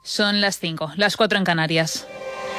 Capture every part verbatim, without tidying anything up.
Son las cinco, las cuatro en Canarias.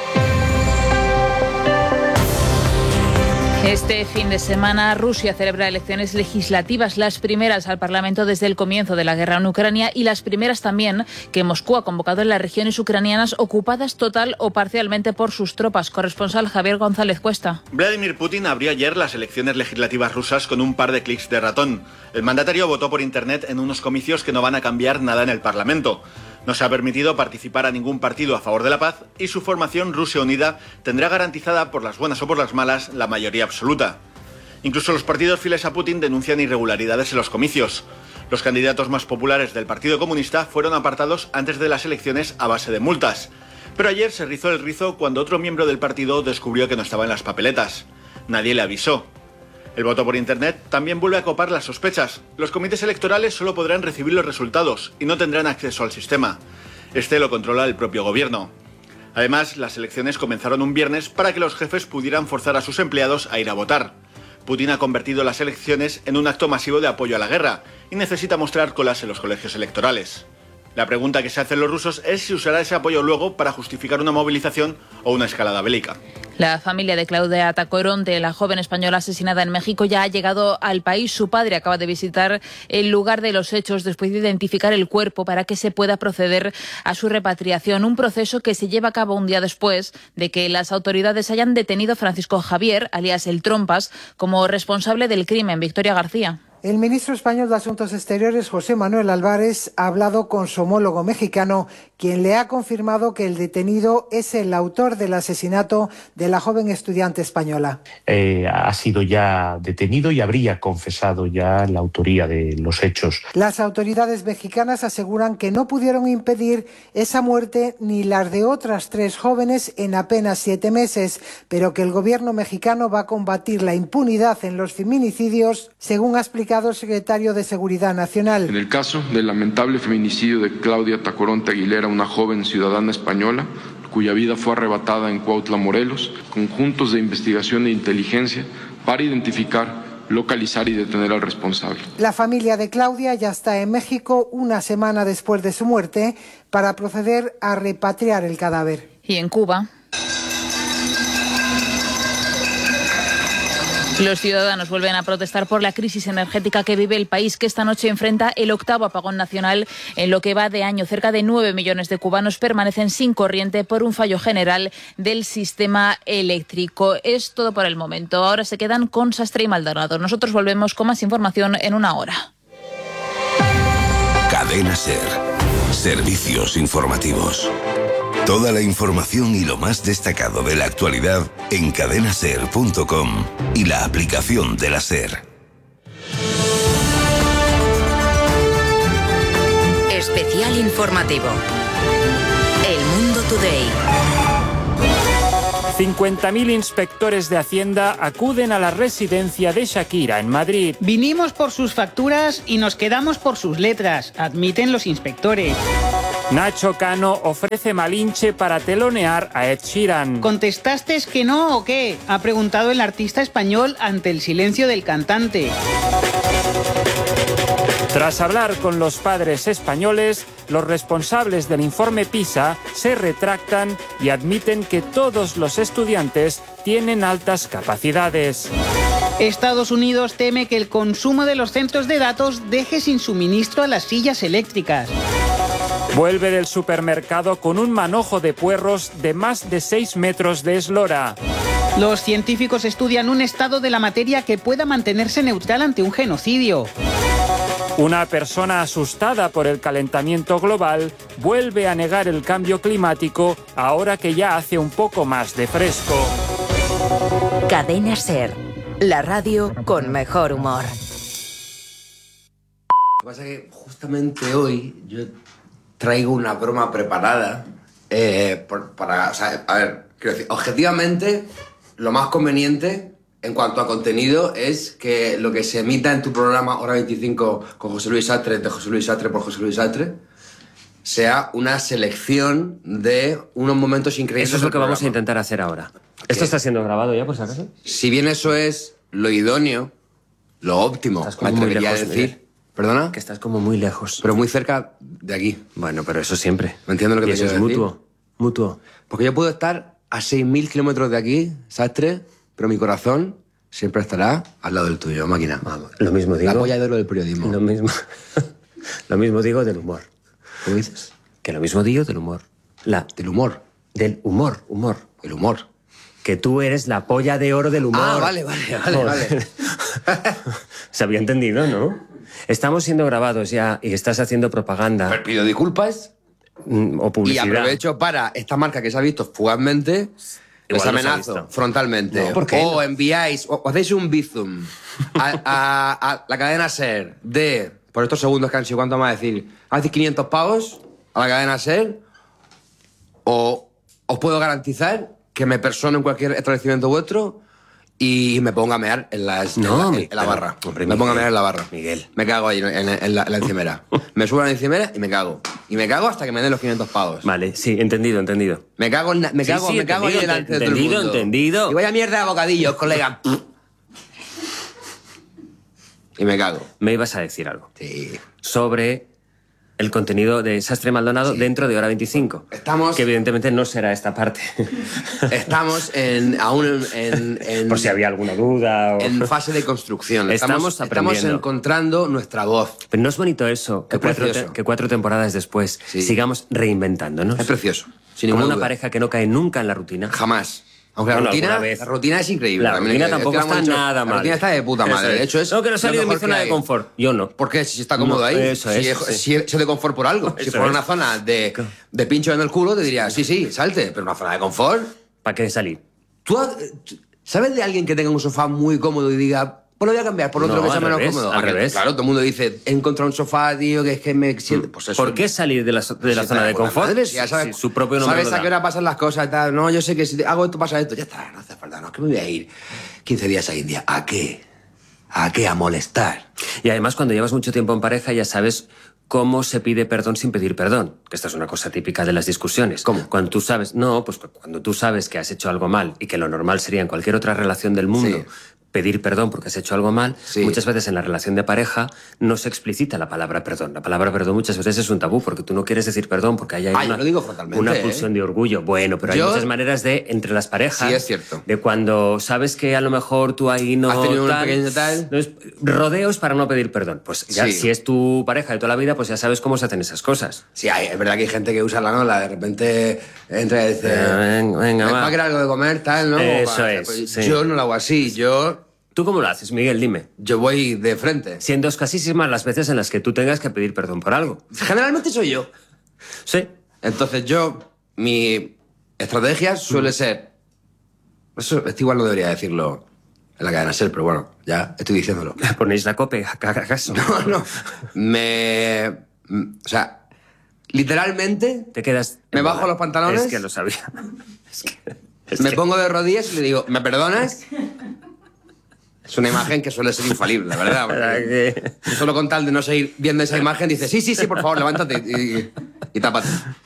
Este fin de semana Rusia celebra elecciones legislativas, las primeras al Parlamento desde el comienzo de la guerra en Ucrania y las primeras también que Moscú ha convocado en las regiones ucranianas ocupadas total o parcialmente por sus tropas. Corresponsal Javier González Cuesta. Vladimir Putin abrió ayer las elecciones legislativas rusas con un par de clics de ratón. El mandatario votó por internet en unos comicios que no van a cambiar nada en el Parlamento. No se ha permitido participar a ningún partido a favor de la paz y su formación Rusia Unida tendrá garantizada por las buenas o por las malas la mayoría absoluta. Incluso los partidos fieles a Putin denuncian irregularidades en los comicios. Los candidatos más populares del Partido Comunista fueron apartados antes de las elecciones a base de multas. Pero ayer se rizó el rizo cuando otro miembro del partido descubrió que no estaba en las papeletas. Nadie le avisó. El voto por internet también vuelve a copar las sospechas. Los comités electorales solo podrán recibir los resultados y no tendrán acceso al sistema. Este lo controla el propio gobierno. Además, las elecciones comenzaron un viernes para que los jefes pudieran forzar a sus empleados a ir a votar. Putin ha convertido las elecciones en un acto masivo de apoyo a la guerra y necesita mostrar colas en los colegios electorales. La pregunta que se hacen los rusos es si usará ese apoyo luego para justificar una movilización o una escalada bélica. La familia de Claudia Tacoronte, la joven española asesinada en México, ya ha llegado al país. Su padre acaba de visitar el lugar de los hechos después de identificar el cuerpo para que se pueda proceder a su repatriación. Un proceso que se lleva a cabo un día después de que las autoridades hayan detenido a Francisco Javier, alias El Trompas, como responsable del crimen. Victoria García. El ministro español de Asuntos Exteriores, José Manuel Álvarez, ha hablado con su homólogo mexicano, quien le ha confirmado que el detenido es el autor del asesinato de la joven estudiante española. Eh, ha sido ya detenido y habría confesado ya la autoría de los hechos. Las autoridades mexicanas aseguran que no pudieron impedir esa muerte ni las de otras tres jóvenes en apenas siete meses, pero que el gobierno mexicano va a combatir la impunidad en los feminicidios, según ha explicado el secretario de Seguridad Nacional. En el caso del lamentable feminicidio de Claudia Tacoronte Aguilera, una joven ciudadana española, cuya vida fue arrebatada en Cuautla, Morelos, conjuntos de investigación e inteligencia para identificar, localizar y detener al responsable. La familia de Claudia ya está en México una semana después de su muerte para proceder a repatriar el cadáver. Y en Cuba, los ciudadanos vuelven a protestar por la crisis energética que vive el país, que esta noche enfrenta el octavo apagón nacional en lo que va de año. Cerca de nueve millones de cubanos permanecen sin corriente por un fallo general del sistema eléctrico. Es todo por el momento. Ahora se quedan con Sastre y Maldonado. Nosotros volvemos con más información en una hora. Cadena SER. Servicios informativos. Toda la información y lo más destacado de la actualidad en cadena ser punto com y la aplicación de la SER. Especial informativo. El Mundo Today. cincuenta mil inspectores de Hacienda acuden a la residencia de Shakira en Madrid. Vinimos por sus facturas y nos quedamos por sus letras, admiten los inspectores. Nacho Cano ofrece Malinche para telonear a Ed Sheeran. ¿Contestaste que no o qué?, ha preguntado el artista español ante el silencio del cantante. Tras hablar con los padres españoles, los responsables del informe PISA se retractan y admiten que todos los estudiantes tienen altas capacidades. Estados Unidos teme que el consumo de los centros de datos deje sin suministro a las sillas eléctricas. Vuelve del supermercado con un manojo de puerros de más de seis metros de eslora. Los científicos estudian un estado de la materia que pueda mantenerse neutral ante un genocidio. Una persona asustada por el calentamiento global vuelve a negar el cambio climático ahora que ya hace un poco más de fresco. Cadena SER, la radio con mejor humor. Lo que pasa es que justamente hoy yo traigo una broma preparada eh, por, para, o sea, a ver, quiero decir, objetivamente lo más conveniente en cuanto a contenido es que lo que se emita en tu programa Hora veinticinco con José Luis Sastre, de José Luis Sastre por José Luis Sastre, sea una selección de unos momentos increíbles. Eso es lo que vamos a intentar hacer ahora. ¿Esto está siendo grabado ya, por si acaso? Si bien eso es lo idóneo, lo óptimo, me atrevería a decir, ¿Perdona? Que estás como muy lejos. Pero muy cerca de aquí. Bueno, pero eso siempre. ¿Me entiendes lo que y te eso quiero es decir? mutuo. Mutuo. Porque yo puedo estar a seis mil kilómetros de aquí, Sastre, pero mi corazón siempre estará al lado del tuyo, máquina. Vamos, lo mismo digo. La polla de oro del periodismo. Lo mismo. Lo mismo digo del humor. ¿Cómo dices? Que lo mismo digo del humor. La... Del humor. Del humor, humor. El humor. Que tú eres la polla de oro del humor. Ah, vale, vale, vale, vale. Se había entendido, ¿no? Estamos siendo grabados ya y estás haciendo propaganda. Pero pido disculpas. Mm, O publicidad. Y aprovecho para esta marca que se ha visto fugazmente, les Igual no se ha amenazo visto. frontalmente. No, ¿por qué O no? enviáis, o, o hacéis un bizum a, a- a la cadena SER de, por estos segundos que han sido, ¿cuánto vamos a decir? ¿Hacéis quinientos pavos a la cadena SER? O os puedo garantizar que me persono en cualquier establecimiento vuestro y me ponga a mear en, las, No, en, la, mi- en la pero, barra. hombre, me ponga a Miguel, mear en la barra. Miguel. Me cago ahí en, en- en la, en la encimera. Me subo a la encimera y me cago. Y me cago hasta que me den los quinientos pavos. Vale, sí, entendido, entendido. Me cago, en, me Sí, cago, sí, me cago ahí entendido, delante de todo el entendido, mundo. entendido. Y vaya mierda de bocadillos, colega. Y me cago. Me ibas a decir algo. Sí. Sobre el contenido de Sastre Maldonado Sí. dentro de Hora veinticinco. Estamos- Que evidentemente no será esta parte. Estamos en, aún en, en, Por si había alguna duda o... en fase de construcción. Estamos estamos aprendiendo. encontrando nuestra voz. Pero no es bonito eso, que Es cuatro, precioso. te- que cuatro temporadas después Sí. sigamos reinventándonos. Es precioso. Sin Como ninguna una duda. pareja que no cae nunca en la rutina. Jamás. Aunque la Bueno, rutina, alguna vez. la rutina es increíble. La También rutina es que tampoco hemos está dicho, nada mal. La rutina está de puta Eso madre. es. De hecho, es No, que no lo salí de mi mejor zona que de hay. confort. Yo no. ¿Por qué? Si está cómodo No, ahí. eso si es, es, sí. si es de confort por algo. Si Eso fuera es. una zona de, de pincho en el culo, te diría, sí, sí, salte. Pero una zona de confort. ¿Para qué salir? ¿Tú has- sabes de alguien que tenga un sofá muy cómodo y diga, pues lo voy a cambiar por otro No, que sea al menos revés, cómodo? al Ah, que, revés. Claro, todo el mundo dice, he encontrado un sofá, tío, que es que me siento. Pues eso. ¿Por qué salir de la, so- de la Sí, zona está de puta confort? madre, si ya sabes, Si su propio nombre sabes lo a da. qué hora pasan las cosas y tal. No, yo sé que si hago esto pasa esto. Ya está, no hace falta. No, es que me voy a ir quince días a India. ¿A qué? ¿A qué? A molestar. Y además, cuando llevas mucho tiempo en pareja, ya sabes cómo se pide perdón sin pedir perdón. Que esta es una cosa típica de las discusiones. ¿Cómo? Cuando tú sabes, no, pues cuando tú sabes que has hecho algo mal y que lo normal sería en cualquier otra relación del mundo Sí. pedir perdón porque has hecho algo mal, Sí. muchas veces en la relación de pareja no se explicita la palabra perdón. La palabra perdón muchas veces es un tabú porque tú no quieres decir perdón porque hay ahí Ah, yo una, lo digo frontalmente, una ¿eh? pulsión de orgullo. Bueno, pero Yo- hay muchas maneras de, entre las parejas, Sí, es cierto. de cuando sabes que a lo mejor tú ahí no... Has tenido un tal, pequeño tal. no es- rodeos para no pedir perdón. Pues ya, Sí. si es tu pareja de toda la vida, pues ya sabes cómo se hacen esas cosas. Sí, hay, es verdad que hay gente que usa la nola, de repente entra y dice, Eh, venga, venga, ¿me va. va a querer algo de comer, tal, no? Como Eso para- es, pues sí. Yo no lo hago así, yo, ¿Tú cómo lo haces, Miguel? Dime. yo voy de frente. Siendo escasísimas las veces en las que tú tengas que pedir perdón por algo. Generalmente soy yo. Sí. Entonces yo, mi estrategia suele ser... Eso, esto igual no debería decirlo en la cadena SER, pero bueno, ya estoy diciéndolo. ¿Ponéis la cope? ¿Acaso? No, no. Me... O sea, literalmente Te quedas... Me bajo los pantalones. Es que lo sabía. Es que... es me que- pongo de rodillas y le digo, ¿me perdonas? Es una imagen que suele ser infalible, la verdad. ¿Verdad porque que- solo con tal de no seguir viendo esa imagen, dice, sí, sí, sí, por favor, levántate y, y, y tápate.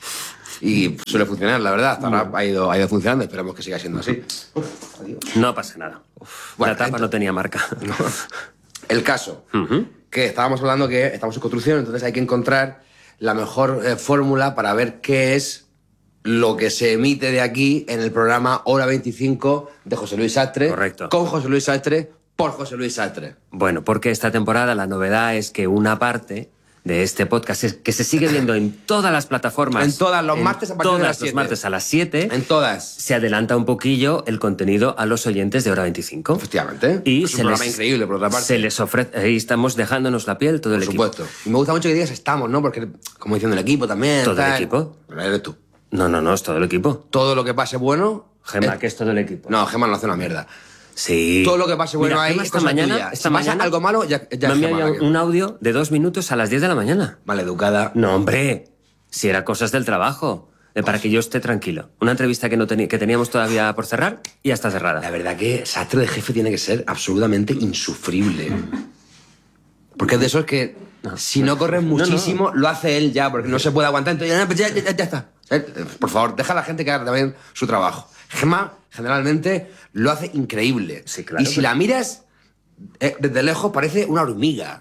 Y suele funcionar, la verdad. Hasta ahora ha ido, ha ido funcionando. Esperemos que siga siendo así. Uf, adiós. No pasa nada. Bueno, la tapa entonces- no tenía marca. El caso, Ujú. que estábamos hablando que estamos en construcción, entonces hay que encontrar la mejor eh, fórmula para ver qué es lo que se emite de aquí en el programa Hora veinticinco de José Luis Sastre. Correcto. Con José Luis Sastre, por José Luis Sastre. Bueno, porque esta temporada la novedad es que una parte de este podcast es que se sigue viendo en todas las plataformas. En todas, los martes a partir de todas las los siete. martes a las siete. En todas. Se adelanta un poquillo el contenido a los oyentes de Hora veinticinco. Efectivamente. Y Es un se programa les, increíble, por otra parte. Se les ofrece... Ahí estamos dejándonos la piel todo el Por equipo. supuesto. Y me gusta mucho que digas estamos, ¿no? Porque, como diciendo el equipo también. ¿Todo el tal. equipo? Pero eres tú. No, no, no, es todo el equipo. Todo lo que pase bueno... Gema, es- que es todo el equipo. No, Gema no hace una mierda. Sí. Todo lo que pase bueno Mira, ahí Gema es esta cosa mañana, tuya. esta Si pasa mañana algo malo, ya, ya me es ha Gema la enviado que- un audio de dos minutos a las diez de la mañana. Maleducada. No, hombre, si era cosas del trabajo, eh, para que yo esté tranquilo. Una entrevista que, no teni- que teníamos todavía por cerrar y ya está cerrada. La verdad que Sastre de jefe tiene que ser absolutamente insufrible. Porque es de esos que, si no corres muchísimo, lo hace él ya, porque no se puede aguantar. Entonces, ya, ya, ya, ya está. Eh, Por favor, deja a la gente que haga también su trabajo. Gemma, generalmente, lo hace increíble. Sí, claro, Y si pero- la miras eh, desde lejos, parece una hormiga.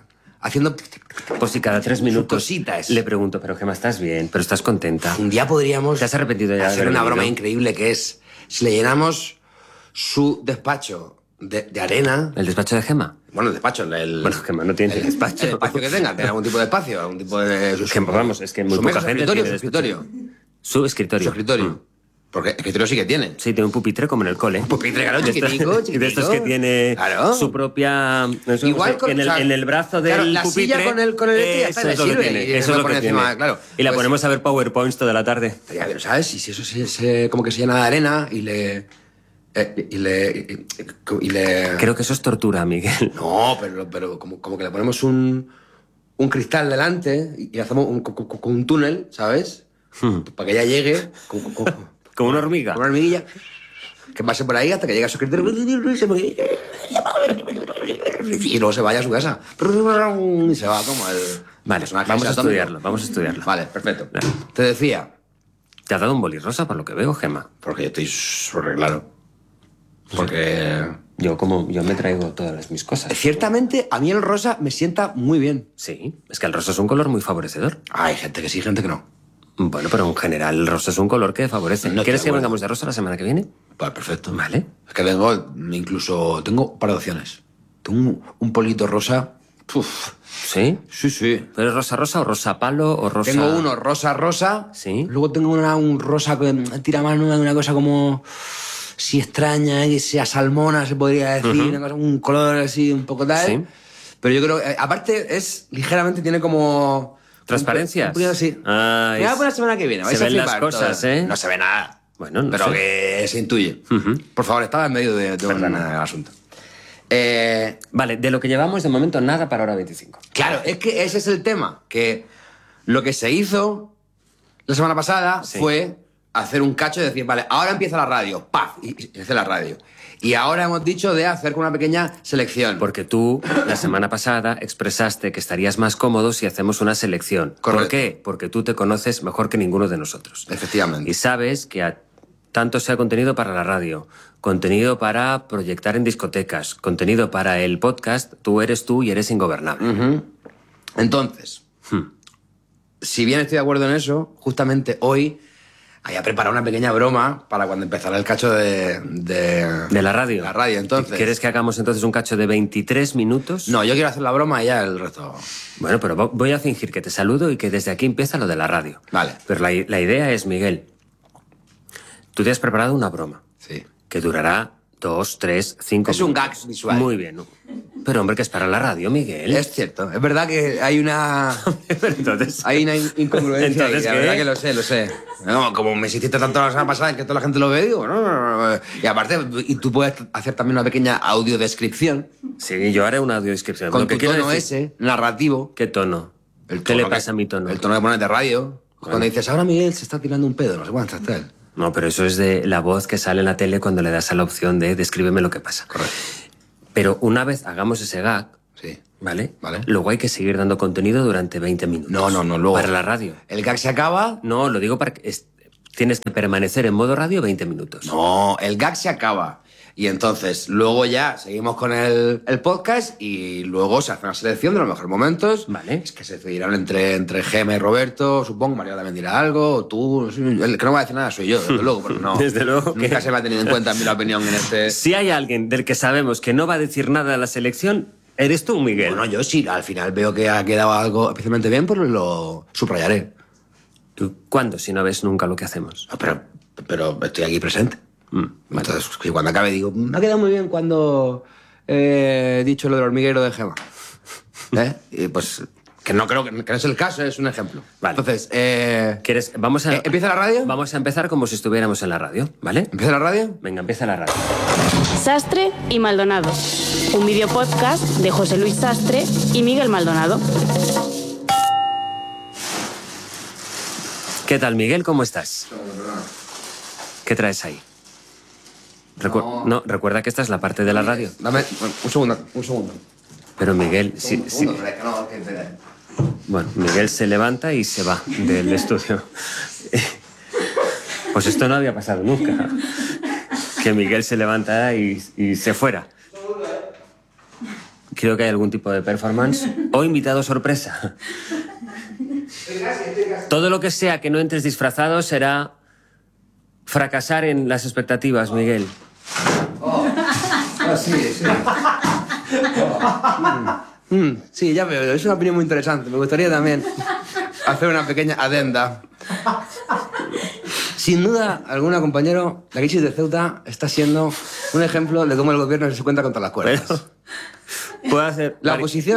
haciendo... Pues si cada tres minutos cositas. Le pregunto, pero Gemma, ¿estás bien? ¿Pero estás contenta? Un día podríamos... ¿Te has arrepentido ya de hacer haber una venido? broma increíble que es, si le llenamos su despacho de, de arena... ¿El despacho de Gemma? Bueno, el despacho, el... Bueno, Gemma no tiene el despacho. El espacio que tenga, tiene algún tipo de espacio, algún tipo de... Su, Gemma, vamos, es que muy su poca mesa, gente su escritorio, tiene su escritorio. Su escritorio. Su escritorio. Mm. Porque escritorio sí que tiene. Sí, tiene un pupitre como en el cole. Pupitre, claro, De estos- chiquitico, chiquitico. De estos que tiene Claro. su propia... no sé, Igual no sé, con- en, el, o sea, en el brazo del claro, la pupitre. silla con el- con el este ya está, eso le es lo que sirve, tiene, y eso lo es lo pone que encima, tiene. claro. Y la Pues- ponemos a ver PowerPoints toda la tarde. Estaría bien, ¿sabes? Y si eso se, se- como que se llena de arena y le... eh, y le... Y, y le... Creo que eso es tortura, Miguel. No, pero, pero como, como que le ponemos un, un cristal delante y le hacemos un, co- co- co- un túnel, ¿sabes? Hmm. Para que ella llegue con, con- con- Como una hormiga. con una hormiguilla, que pase por ahí hasta que llegue a su escritorio y luego se vaya a su casa. Y se va como el... Vale, personaje vamos a ese atómico. estudiarlo, vamos a estudiarlo. Vale, perfecto. Vale. Te decía, ¿Te has dado un boli rosa por lo que veo, Gemma? porque yo estoy súper claro. Porque... Yo como yo me traigo todas las- mis cosas. Ciertamente, a mí el rosa me sienta muy bien. Sí, es que el rosa es un color muy favorecedor. Hay gente que sí, gente que no. Bueno, pero en general el rosa es un color que favorece. No estoy ¿Quieres de que acuerdo. vengamos de rosa la semana que viene? Pues perfecto. Vale. Es que vengo, incluso, tengo un par de opciones. Tengo un, un polito rosa. Uf. ¿Sí? Sí, sí. ¿Pero es rosa rosa o rosa palo o rosa...? Tengo uno rosa rosa. Sí. Luego tengo una, un rosa que tira mano de una cosa como... Si extraña, que sea salmona, se podría decir. Ujú. Una cosa, un color así, un poco tal. Sí. Pero yo creo... eh, aparte, es ligeramente, tiene como... ¿Transparencias? Un, poquito así. Ah, Me va es- por la semana que viene. se vais a ven las flipar cosas, todo. ¿eh? No se ve nada. Bueno, no pero sé. que se intuye. Ujú. Por favor, estaba en medio de, de orden el asunto. Eh, Vale, de lo que llevamos de momento nada para hora veinticinco. claro, es que ese es el tema. Que lo que se hizo la semana pasada Sí. fue hacer un cacho y decir, vale, ahora empieza la radio. ¡Paf! Y, y hace la radio. Y ahora hemos dicho de hacer una pequeña selección. Porque tú, la semana pasada, expresaste que estarías más cómodo si hacemos una selección. ¿Por Correcto. qué? Porque tú te conoces mejor que ninguno de nosotros. Efectivamente. Y sabes que a- tanto sea contenido para la radio, contenido para proyectar en discotecas, contenido para el podcast, tú eres tú y eres ingobernable. Ujú. Entonces, Hmm. si bien estoy de acuerdo en eso, justamente hoy había preparado una pequeña broma para cuando empezara el cacho de... De, De la radio. La radio, entonces. ¿Quieres que hagamos entonces un cacho de veintitrés minutos? No, yo quiero hacer la broma y ya el resto... Bueno, pero vo- voy a fingir que te saludo y que desde aquí empieza lo de la radio. Vale. Pero la, i- la idea es, Miguel, tú te has preparado una broma Sí. que durará dos, tres, cinco Es un minutos. gag visual. Muy bien. ¿no? Pero hombre, que es para la radio, Miguel. Es cierto, es verdad que hay una... Pero entonces... Hay una in- incongruencia Entonces, ahí, la ¿qué? verdad que lo sé, lo sé. No, como me insististe tanto la semana pasada en que toda la gente lo ve, digo, no, no, no, no. Y aparte, y tú puedes hacer también una pequeña audiodescripción Sí, yo haré una audiodescripción. con Lo que tu quiero tono decir- ese, narrativo. ¿Qué tono? El ¿Qué le tono que- pasa a mi tono? El tono que pones de radio. Cuando dices, ahora Miguel se está tirando un pedo, no sé cuánto está él. No, pero eso es de la voz que sale en la tele cuando le das a la opción de descríbeme lo que pasa. Correcto. Pero una vez hagamos ese gag, Sí. ¿vale? Vale. Luego hay que seguir dando contenido durante veinte minutos. No, no, no, luego. Para la radio. El gag se acaba. No, lo digo para que... es- tienes que permanecer en modo radio veinte minutos. No, el gag se acaba. Y entonces, luego ya seguimos con el, el podcast y luego se hace una selección de los mejores momentos. Vale. Es que se decidirán entre, entre Gemma y Roberto, supongo. María también dirá algo, o tú. El que no va a decir nada soy yo, desde luego, pero no. Desde luego Nunca que- se me ha tenido en cuenta mi opinión en este. Si hay alguien del que sabemos que no va a decir nada a la selección, eres tú, Miguel. Bueno, yo sí, al final veo que ha quedado algo especialmente bien, pues lo subrayaré. ¿Tú cuándo si no ves nunca lo que hacemos? No, pero, pero estoy aquí presente. Mm, vale. Entonces, que cuando acabe digo, me ha quedado muy bien cuando eh, he dicho lo del hormiguero de Gemma. ¿Eh? Y pues, que no creo que, que no es el caso, es un ejemplo. Vale. Entonces, eh, ¿Quieres? Vamos a... ¿eh, ¿empieza la radio? Vamos a empezar como si estuviéramos en la radio, ¿vale? ¿Empieza la radio? Venga, empieza la radio. Sastre y Maldonado. Un video podcast de José Luis Sastre y Miguel Maldonado. ¿Qué tal, Miguel? ¿Cómo estás? ¿Qué traes ahí? Recu- No. no, recuerda que esta es la parte de la radio. Dame un segundo, un segundo. Pero Miguel, sí, un sí. segundo, pero es que no, que espera. Bueno, Miguel se levanta y se va del estudio. Pues esto no había pasado nunca. Que Miguel se levanta y, y se fuera. Creo que hay algún tipo de performance o invitado sorpresa. Todo lo que sea que no entres disfrazado será fracasar en las expectativas, Miguel. Oh, oh sí, sí. Oh. Mm. Mm, sí, ya veo, es una opinión muy interesante. Me gustaría también hacer una pequeña adenda. Sin duda alguna, compañero, la crisis de Ceuta está siendo un ejemplo de cómo el gobierno se cuenta contra las cuerdas. Bueno, puedo hacer... La oposición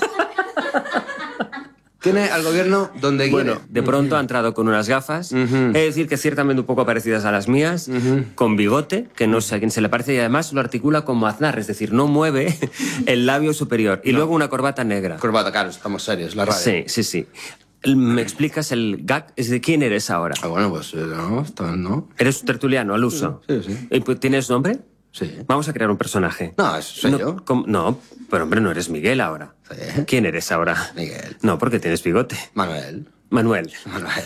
tiene al gobierno donde quiere. Bueno, de pronto uh-huh. ha entrado con unas gafas, uh-huh. es decir, que ciertamente un poco parecidas a las mías, uh-huh. con bigote, que no sé a quién se le parece, y además lo articula como Aznar, es decir, no mueve el labio superior. Y no. luego una corbata negra. Corbata, claro, estamos serios, la radio. Sí, sí, sí. ¿Me explicas el gag? ¿Es de quién eres ahora? Ah, bueno, pues no, no. ¿Eres tertuliano, al uso? Sí, sí. ¿Tienes nombre? Sí. Vamos a crear un personaje. No, soy no, yo. ¿cómo? No, pero hombre, no eres Miguel ahora. Sí. ¿Quién eres ahora? Miguel. No, porque tienes bigote. Manuel. Manuel. Manuel.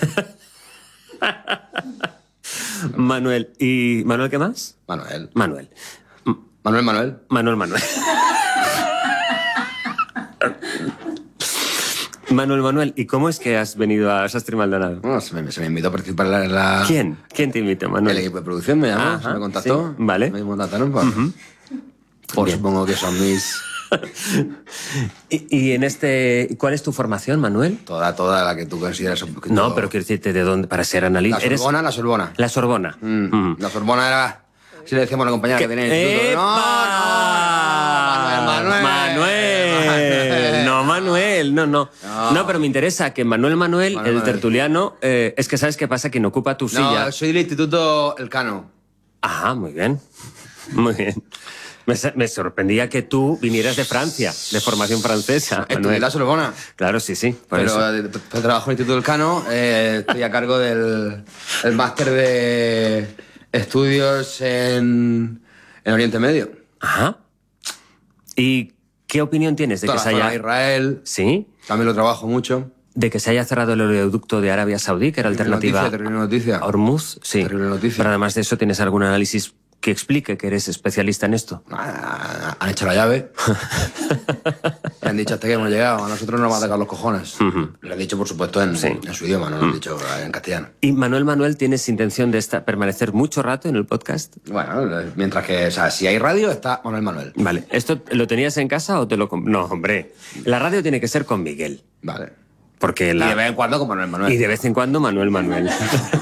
Manuel. ¿Y Manuel qué más? Manuel. Manuel. Manuel Manuel. Manuel Manuel. Manuel Manuel, ¿y cómo es que has venido a Sastre y Maldonado? Bueno, se me, se me invitó a participar en la... ¿Quién? ¿Quién te invitó, Manuel? El equipo de producción me llamó, Ajá, se me contactó. Sí, vale. Me contactaron por... Uh-huh. Por Bien. Supongo que son mis... ¿Y, y en este... ¿Cuál es tu formación, Manuel? Toda, toda la que tú consideras... Un poquito... No, pero quiero decirte, ¿de dónde? Para ser analista... La Sorbona, ¿Eres... la Sorbona. La Sorbona. Mm. Mm. La Sorbona era... Si le decíamos a la compañera que tenía el instituto... ¡Epa! No, no, Manuel, Manuel. Manuel. No, Manuel, no, no, no. No, pero me interesa que Manuel Manuel, Manuel el Manuel. tertuliano, eh, es que ¿sabes qué pasa? Que no ocupa tu silla. No, soy del Instituto Elcano. Ah, muy bien. Muy bien. Me, me sorprendía que tú vinieras de Francia, de formación francesa. Estudié la Sorbona. Claro, sí, sí. Pero eh, trabajo en el Instituto Elcano, eh, estoy a cargo del el máster de estudios en, en Oriente Medio. Ajá. ¿Y qué opinión tienes de Toda que se la haya... Israel. Sí. También lo trabajo mucho. De que se haya cerrado el oleoducto de Arabia Saudí, que era terrible alternativa... Noticia, terrible noticia. A Hormuz, sí. Terrible noticia. Pero además de eso, ¿tienes algún análisis que explique que eres especialista en esto? Ah, han hecho la llave. Le han dicho hasta que hemos llegado. A nosotros nos van a atacar los cojones. Uh-huh. Le han dicho, por supuesto, en, sí. en su idioma, no lo han dicho en castellano. ¿Y Manuel Manuel, tienes intención de esta, permanecer mucho rato en el podcast? Bueno, mientras que, o sea, si hay radio, está Manuel Manuel. Vale. ¿Esto lo tenías en casa o te lo... No, hombre. La radio tiene que ser con Miguel. Vale. Porque la... Y de vez en cuando con Manuel Manuel. Y de vez en cuando Manuel Manuel.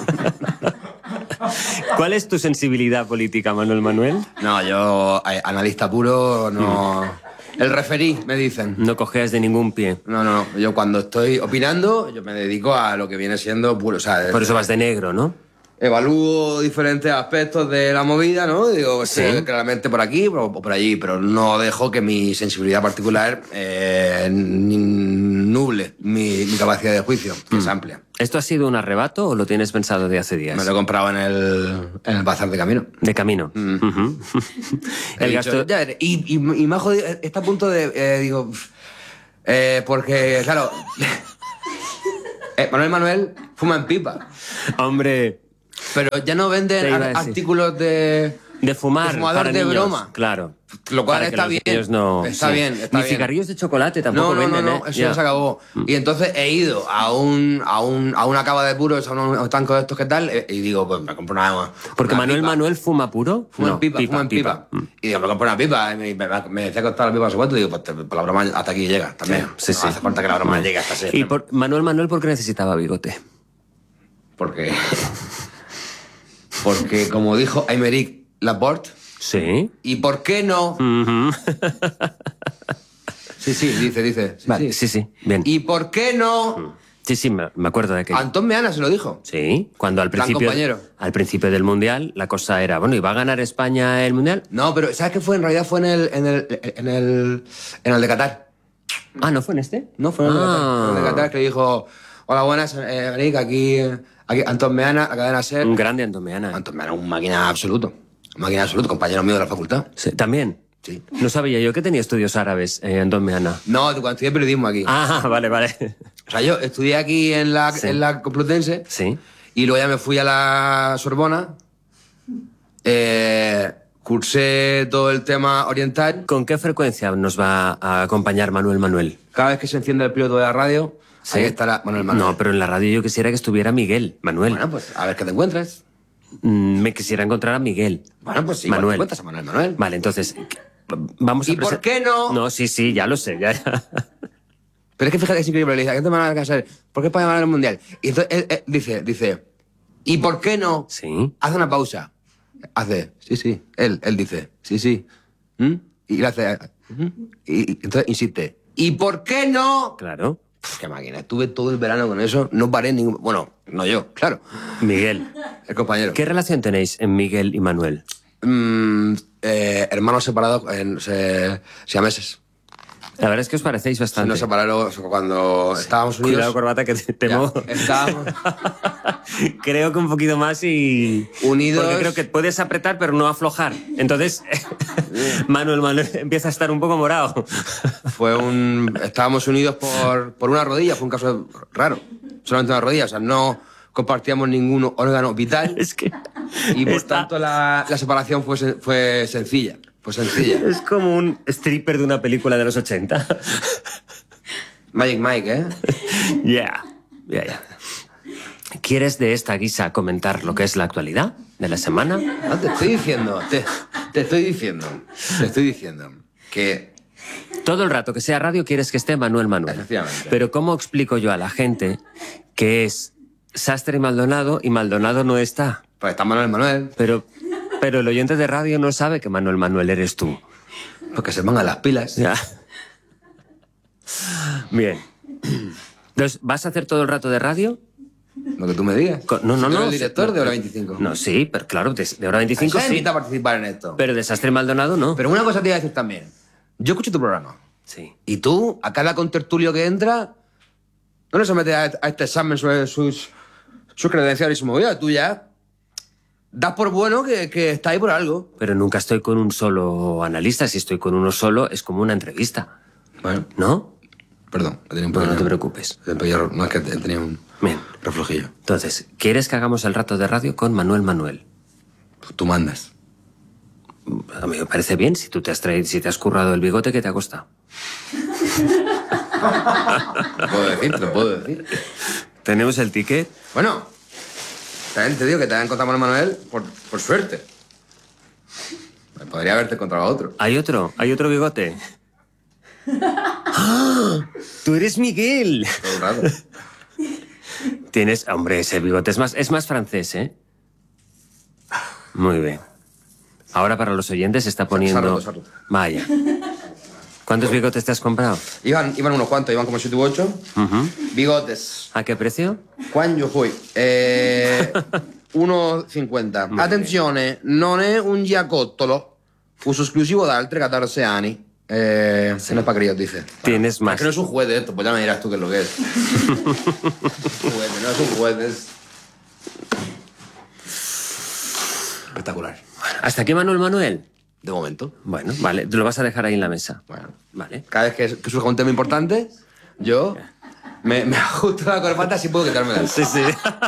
¿Cuál es tu sensibilidad política, Manuel Manuel? No, yo, analista puro, no... Mm. El referí, me dicen. No cojeas de ningún pie. No, no, no. Yo cuando estoy opinando, yo me dedico a lo que viene siendo puro... O sea, por eso vas de negro, ¿no? Evalúo diferentes aspectos de la movida, ¿no? Digo, sí. Sí, claramente por aquí o por allí, pero no dejo que mi sensibilidad particular eh, nuble mi, mi capacidad de juicio, que mm. es amplia. ¿Esto ha sido un arrebato o lo tienes pensado de hace días? Me lo he comprado en el, en el bazar de camino. De camino. Mm. Uh-huh. el dicho, gasto... ya, y, y, y me ha jodido, está a punto de... Eh, digo... Eh, porque, claro... eh, Manuel Manuel fuma en pipa. Hombre... Pero ya no venden artículos de... De fumar, de fumador para de niños, broma. Claro. Lo cual está bien. No, está sí. bien, está Ni bien. cigarrillos de chocolate tampoco no, no, venden, no, no, ¿eh? eso ya ya se acabó. Mm. Y entonces he ido a un a un a una caba de puros, a un estanco de estos que tal, y digo, pues me compro una más. Porque una Manuel pipa. Manuel fuma puro. Fuma no, en pipa, pipa, fuma en pipa. pipa. Y digo, me compro una pipa. Y me, me, me decía que costaba la pipa a su cuento, y digo, pues te, por la broma hasta aquí llega también. Sí, sí. No hace falta que la broma no. llegue hasta ese. ¿Y por, Manuel Manuel por qué necesitaba bigote? Porque... Porque, como dijo Aymeric Laporte... Sí. ¿Y por qué no? Uh-huh. sí, sí, dice, dice. Sí, vale, sí, sí, bien. ¿Y por qué no? Sí, sí, me, me acuerdo de aquello. Antón Meana se lo dijo. Sí, cuando al principio, al principio del Mundial la cosa era, bueno, ¿y va a ganar España el Mundial? No, pero ¿sabes qué fue? En realidad fue en el, en el, en el, en el de Qatar. Ah, ¿no fue en este? No, fue en el, ah. de, Qatar, en el de Qatar, que dijo, hola, buenas, eh, Aymeric, aquí, aquí Antón Meana, la cadena SER. Un grande Antón Meana. Antón Meana, un máquina absoluto. Máquina absoluta, compañero mío de la facultad. Sí, ¿también? Sí. No sabía yo que tenía estudios árabes, eh, Antón Meana. No, cuando estudié periodismo aquí. Ah, vale, vale. O sea, yo estudié aquí en la, sí. en la Complutense. Sí. Y luego ya me fui a la Sorbona. Eh, cursé todo el tema oriental. ¿Con qué frecuencia nos va a acompañar Manuel Manuel? Cada vez que se enciende el piloto de la radio, ¿sí? Ahí estará Manuel Manuel. No, pero en la radio yo quisiera que estuviera Miguel, Manuel. Bueno, pues a ver qué te encuentras. Mm, me quisiera encontrar a Miguel. Bueno, pues sí, Manuel. te encuentras a Manuel Manuel. Vale, entonces, vamos a... ¿Y por qué no? No, sí, sí, ya lo sé, ya, ya. Pero es que fíjate, es increíble, le dice, ¿qué te van a hacer? ¿Por qué para llamar al Mundial? Y entonces él, él dice, dice, ¿y por qué no? Sí. Hace una pausa. Hace, sí, sí. Él, él dice, sí, sí. ¿Mm? Y le hace, ¿Mm? y, y entonces insiste, ¿y por qué no? Claro. Pff, qué máquina. Estuve todo el verano con eso, no paré ningún... Bueno, no yo, claro. Miguel. El compañero. ¿Qué relación tenéis en Miguel y Manuel? Mm, eh, hermanos separados en se, siameses. La verdad es que os parecéis bastante. Sí, nos separaron cuando sí. estábamos unidos. Cuidado, corbata, que te temo. Estábamos... creo que un poquito más y... Unidos... Porque creo que puedes apretar, pero no aflojar. Entonces, Manuel Manuel empieza a estar un poco morado. Fue un... Estábamos unidos por, por una rodilla, fue un caso raro. Solamente una rodilla, o sea, no compartíamos ningún órgano vital. Es que... Y por Está... tanto la, la separación fue, fue sencilla. Fue sencilla. Es como un stripper de una película de los ochenta. Magic Mike, ¿eh? Ya, yeah. ya, yeah, ya. Yeah. ¿Quieres de esta guisa comentar lo que es la actualidad de la semana? No, te estoy diciendo, te, te estoy diciendo, te estoy diciendo que... Todo el rato que sea radio quieres que esté Manuel Manuel. Efectivamente. Pero ¿cómo explico yo a la gente que es Sastre y Maldonado y Maldonado no está? Pues está Manuel Manuel. Pero... Pero el oyente de radio no sabe que Manuel Manuel eres tú. Porque se pongan las pilas. Ya. Bien. Entonces, ¿vas a hacer todo el rato de radio? Lo que tú me digas. Con... No, no, no. ¿El director no, de Hora veinticinco? No, sí, pero claro, de, de Hora veinticinco sí. sí. Se invita a participar en esto. Pero de Sastre y Maldonado no. Pero una cosa te iba a decir también. Yo escucho tu programa. Sí. Y tú, a cada contertulio que entra, no le sometes a, a este examen sobre sus, sus credenciales y su movida. Tú ya... Das por bueno que, que está ahí por algo. Pero nunca estoy con un solo analista. Si estoy con uno solo, es como una entrevista. Bueno. ¿No? Perdón, tenía un pequeño... No, no te preocupes. No es que tenía un Bien. reflujillo. Entonces, ¿quieres que hagamos el rato de radio con Manuel Manuel? Tú mandas. A mí me parece bien si tú te has traído, si te has currado el bigote que te ha costado. Lo puedo decir, te lo puedo decir. ¿Tenemos el ticket? Bueno... También te digo que te han encontrado a Manuel por, por suerte. Podría haberte encontrado a otro. ¿Hay otro? ¿Hay otro bigote? ¡Ah! ¡Tú eres Miguel! Todo el rato. Tienes... Hombre, ese bigote es más, es más francés, ¿eh? Muy bien. Ahora para los oyentes se está poniendo... Sarroto, sarroto. Vaya. ¿Cuántos bigotes te has comprado? Iban, iban unos cuantos, iban como siete u ocho. Uh-huh. Bigotes. ¿A qué precio? Quan yo fui? Eh, uno cinquanta. Attenzione, non è un giacottolo. Uso esclusivo da altri catorce anni. Eh, sí. No es para críos, dice. Tienes bueno, más. Es que no es un juez de esto, pues ya me dirás tú qué es lo que es. Juguete, no es un juez, es... Espectacular. ¿Hasta aquí Manuel Manuel? De momento. Bueno, vale. Lo vas a dejar ahí en la mesa. Bueno. Vale. Cada vez que, que surja un tema importante, yo me, me ajusto la corbata si puedo quitármela. Sí, sí.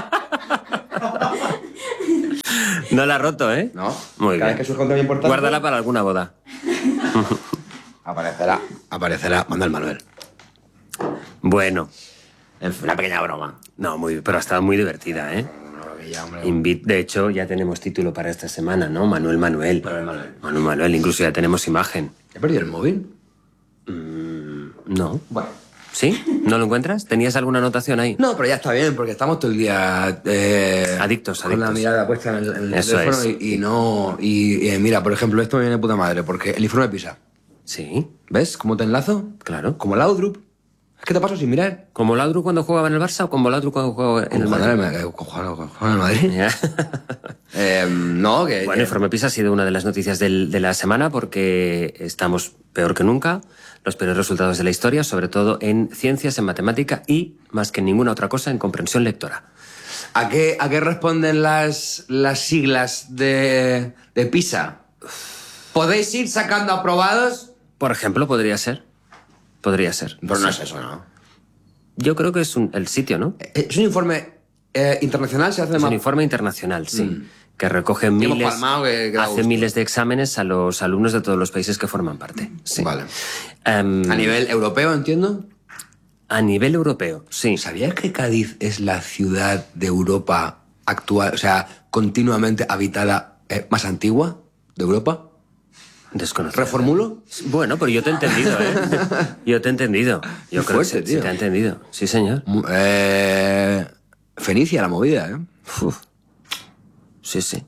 No la ha roto, ¿eh? No. Muy Cada bien. vez que surja un tema importante... Guárdala para alguna boda. Aparecerá, aparecerá Manuel Manuel. Bueno. En fin, una pequeña broma. No, muy, pero ha estado muy divertida, ¿eh? Ya, hombre. Invit, de hecho, ya tenemos título para esta semana, ¿no? Manuel Manuel. Manuel Manuel. Manuel Manuel, incluso ya tenemos imagen. ¿He perdido el móvil? Mm, no. Bueno. ¿Sí? ¿No lo encuentras? ¿Tenías alguna anotación ahí? No, pero ya está bien, porque estamos todo el día... Eh, adictos, con adictos. la mirada puesta en el, en el Eso teléfono es. y, y no... Y, y mira, por ejemplo, esto me viene de puta madre, porque el informe de PISA. Sí. ¿Ves cómo te enlazo? Claro. Como el Laudrup. Es que te paso sin mirar. ¿Como Laudrup cuando jugaba en el Barça o como Laudrup cuando jugaba en el Madrid? Jugaba en el Madrid. eh, no, que... Bueno, el informe PISA ha sido una de las noticias del, de la semana porque estamos peor que nunca, los peores resultados de la historia, sobre todo en ciencias, en matemática y, más que en ninguna otra cosa, en comprensión lectora. ¿A qué, a qué responden las, las siglas de, de PISA? ¿Podéis ir sacando aprobados? Por ejemplo, podría ser. Podría ser. Pero no es eso, ¿no? Yo creo que es un, el sitio, ¿no? Es un informe eh, internacional se hace de Es más... un informe internacional, sí. Mm. Que recoge Hemos miles, palmado, que, que hace gusto. miles de exámenes a los alumnos de todos los países que forman parte. Sí. Vale. Um, ¿A nivel europeo, entiendo? A nivel europeo, sí. ¿Sabías que Cádiz es la ciudad de Europa actual, o sea, continuamente habitada eh, más antigua de Europa? Desconocido. ¿Reformulo? Bueno, pero yo te he entendido, ¿eh? Yo te he entendido. Yo Muy creo fuerte, que sí, tío. sí te he entendido. Sí, señor. Eh, Fenicia la movida, ¿eh? Uf. Sí, sí.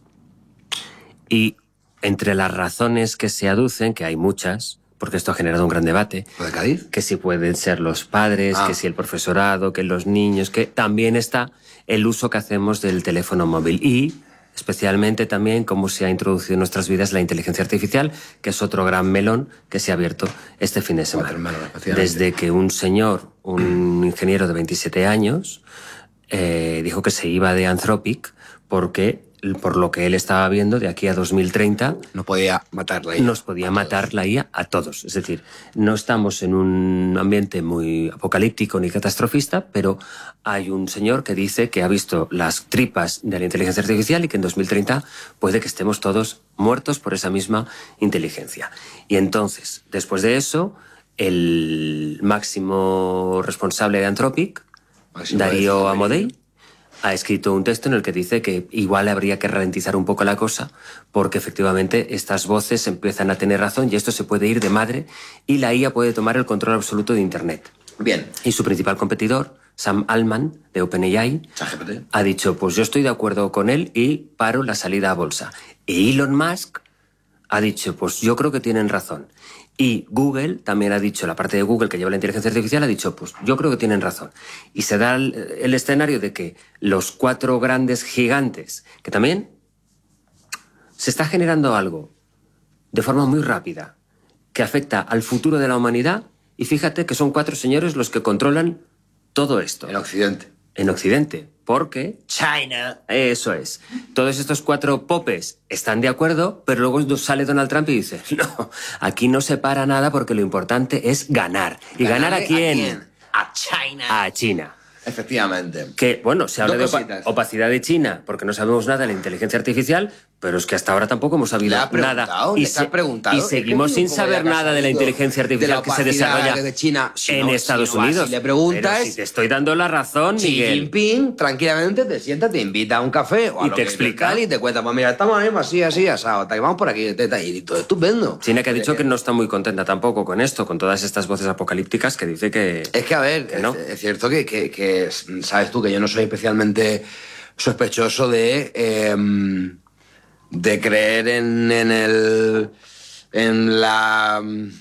Y entre las razones que se aducen, que hay muchas, porque esto ha generado un gran debate. ¿Lo de Cádiz? Que si pueden ser los padres, Ah. que si el profesorado, que los niños, que también está el uso que hacemos del teléfono móvil. Y especialmente también cómo se ha introducido en nuestras vidas la inteligencia artificial, que es otro gran melón que se ha abierto este fin de semana. Desde que un señor, un ingeniero de veintisiete años, eh, dijo que se iba de Anthropic porque, por lo que él estaba viendo, de aquí a dos mil treinta... No podía matar la I A. Nos podía matar la I A a todos. Es decir, no estamos en un ambiente muy apocalíptico ni catastrofista, pero hay un señor que dice que ha visto las tripas de la inteligencia artificial y que en dos mil treinta puede que estemos todos muertos por esa misma inteligencia. Y entonces, después de eso, el máximo responsable de Anthropic, máximo Darío Amodei, ha escrito un texto en el que dice que igual habría que ralentizar un poco la cosa porque efectivamente estas voces empiezan a tener razón y esto se puede ir de madre y la I A puede tomar el control absoluto de Internet. Bien. Y su principal competidor, Sam Altman, de OpenAI, ha dicho, pues yo estoy de acuerdo con él y paro la salida a bolsa. Y Elon Musk ha dicho, pues yo creo que tienen razón. Y Google también ha dicho, la parte de Google que lleva la inteligencia artificial ha dicho, pues yo creo que tienen razón. Y se da el, el escenario de que los cuatro grandes gigantes, que también se está generando algo de forma muy rápida, que afecta al futuro de la humanidad, y fíjate que son cuatro señores los que controlan todo esto. En Occidente. En Occidente. Porque China. Eso es. Todos estos cuatro popes están de acuerdo, pero luego sale Donald Trump y dice, no, aquí no se para nada porque lo importante es ganar. ¿Y ganar a quién? ¿A quién? A China. A China. Efectivamente. Que, bueno, se habla Dos de opa cositas. opacidad de China porque no sabemos nada de la inteligencia artificial, pero es que hasta ahora tampoco hemos sabido ¿Le has preguntado? nada. ¿Le Y, has preguntado? y Es que seguimos es sin como saber ya que has nada de la salido inteligencia de artificial la que se opacidad desarrolla de China. Si en no- Estados si no vas Unidos. y le preguntas- Pero si te estoy dando la razón, Xi Miguel. Jinping, tranquilamente te sienta, te invita a un café o a Y lo te que explica. tal, y te cuenta, pues mira, estamos ahí, así, así, asado, te vamos por aquí, te- te- y todo estupendo. China que ha dicho que no está muy contenta tampoco con esto, con todas estas voces apocalípticas que dice que... Es que, a ver, que no. es, es cierto que, que- que, sabes tú, que yo no soy especialmente sospechoso de, eh, de creer en, en el... en la...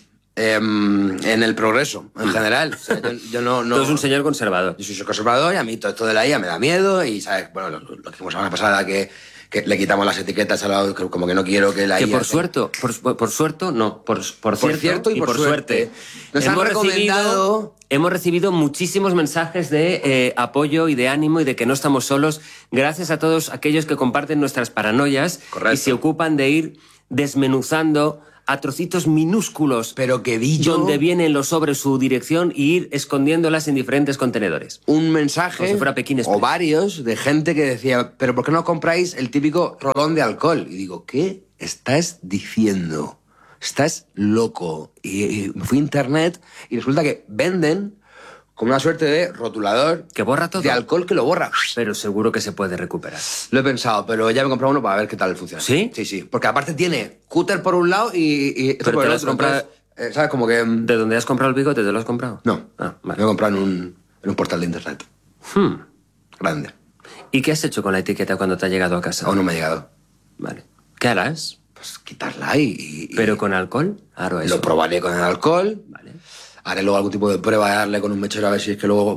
em, en el progreso, en general. O sea, yo, yo no, no... Tú eres un señor conservador. Yo soy conservador y a mí todo esto de la I A me da miedo y, ¿sabes? Bueno, lo, lo que dijimos la semana pasada, que, que le quitamos las etiquetas a la, que como que no quiero que la Que I A... por suerte, por, por suerte, no, por, por, Por cierto, cierto y por suerte. Nos han hemos recomendado- recibido, hemos recibido muchísimos mensajes de eh, apoyo y de ánimo y de que no estamos solos, gracias a todos aquellos que comparten nuestras paranoias y se ocupan de ir desmenuzando a trocitos minúsculos, pero que vi yo- donde vienen los sobres su dirección y ir escondiéndolas en diferentes contenedores. un mensaje, Como si fuera Pekín Express. o varios, de gente que decía, pero ¿por qué no compráis el típico rolón de alcohol? Y digo, ¿qué estás diciendo? Estás loco. Y, y me fui a internet y resulta que venden como una suerte de rotulador que borra todo de alcohol que lo borra. Pero seguro que se puede recuperar. Lo he pensado, pero ya me he comprado uno para ver qué tal funciona. ¿Sí? Sí, sí. Porque aparte tiene cúter por un lado y, y esto Pero por te el lo has otro. comprado- Entonces, eh, ¿sabes? Como que... mm, ¿De dónde has comprado el bigote? ¿Te lo has comprado? No. Ah, vale. Lo he comprado en un, en un portal de internet. Hmm. Grande. ¿Y qué has hecho con la etiqueta cuando te ha llegado a casa? Aún no me ha llegado. Vale. ¿Qué harás? Pues quitarla y... y- ¿Pero con alcohol? Claro, eso. Lo probaré con el alcohol. Vale. Haré luego algún tipo de prueba de darle con un mechero a ver si es que luego...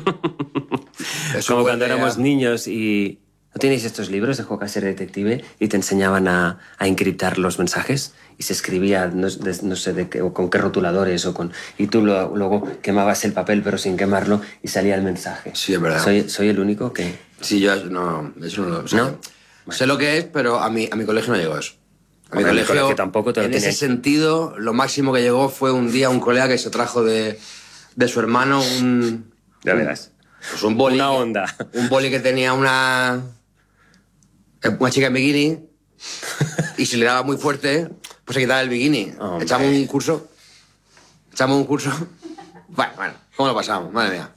Eso Como huele cuando a- éramos niños y... ¿No tenéis estos libros de Juega Ser Detective y te enseñaban a, a encriptar los mensajes? Y se escribía, no, de- no sé de qué, o con qué rotuladores, o con... Y tú lo- luego quemabas el papel pero sin quemarlo y salía el mensaje. Sí, es verdad. ¿Soy, soy el único que...? Sí, yo no... Eso no lo sé. ¿No? Sé lo que es, pero a mi, a mi colegio no llegó eso. A mi Hombre, a mi colegio, colegio tampoco te lo en ese tenían. sentido, lo máximo que llegó fue un día un colega que se trajo de, de su hermano un... Ya verás. Pues un boli. Una onda. Un boli que tenía una... Una chica en bikini y si le daba muy fuerte, pues se quitaba el bikini. Hombre. Echamos un curso. Echamos un curso. Bueno, bueno, ¿cómo lo pasamos? Madre mía.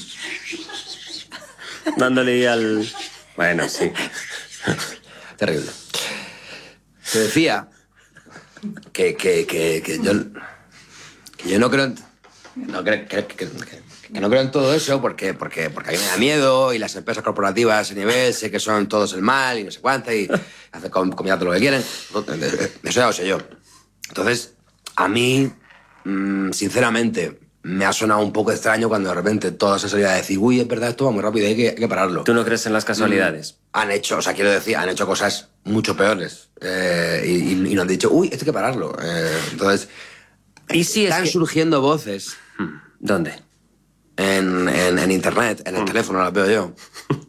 Dándole al... Bueno, sí. Terrible. Te decía que, que, que, que yo... Que yo no creo en... No creo, que, que, que, que no creo en todo eso porque, porque, porque a mí me da miedo y las empresas corporativas a ese nivel sé que son todos el mal y no sé cuánto y hacen con comida todo lo que quieren. Eso ya lo sé yo. Entonces, a mí, mmm, sinceramente, me ha sonado un poco extraño cuando de repente toda esa salida a decir, uy, es verdad, esto va muy rápido y hay que, hay que pararlo. ¿Tú no crees en las casualidades? Mm, han hecho, o sea, quiero decir, han hecho cosas mucho peores eh, y, y, y nos han dicho, uy, esto hay que pararlo. Eh, entonces, ¿y si están es que... surgiendo voces. ¿Dónde? En, en, en internet, en el mm. teléfono, las veo yo.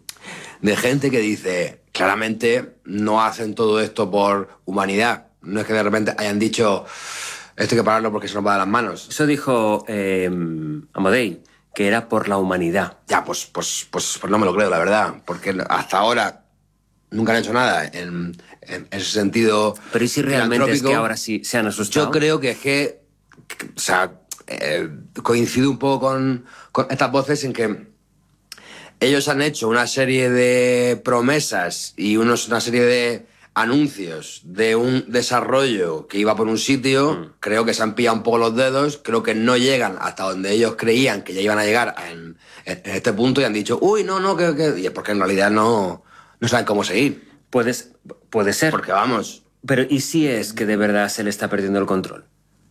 De gente que dice, claramente no hacen todo esto por humanidad. No es que de repente hayan dicho, esto hay que pararlo porque se nos va de las manos. Eso dijo eh, Amodei, que era por la humanidad. Ya, pues, pues, pues, pues no me lo creo, la verdad. Porque hasta ahora nunca han hecho nada en, en ese sentido. Pero ¿y si realmente es que ahora sí se han asustado? Yo creo que es que, que o sea, eh, coincide un poco con, con estas voces en que ellos han hecho una serie de promesas y unos, una serie de anuncios de un desarrollo que iba por un sitio, mm. creo que se han pillado un poco los dedos, creo que no llegan hasta donde ellos creían que ya iban a llegar en, en, en este punto y han dicho, uy, no, no, que, que... Y es porque en realidad no, no saben cómo seguir. Puedes, puede ser. Porque vamos... Pero ¿y si es que de verdad se le está perdiendo el control?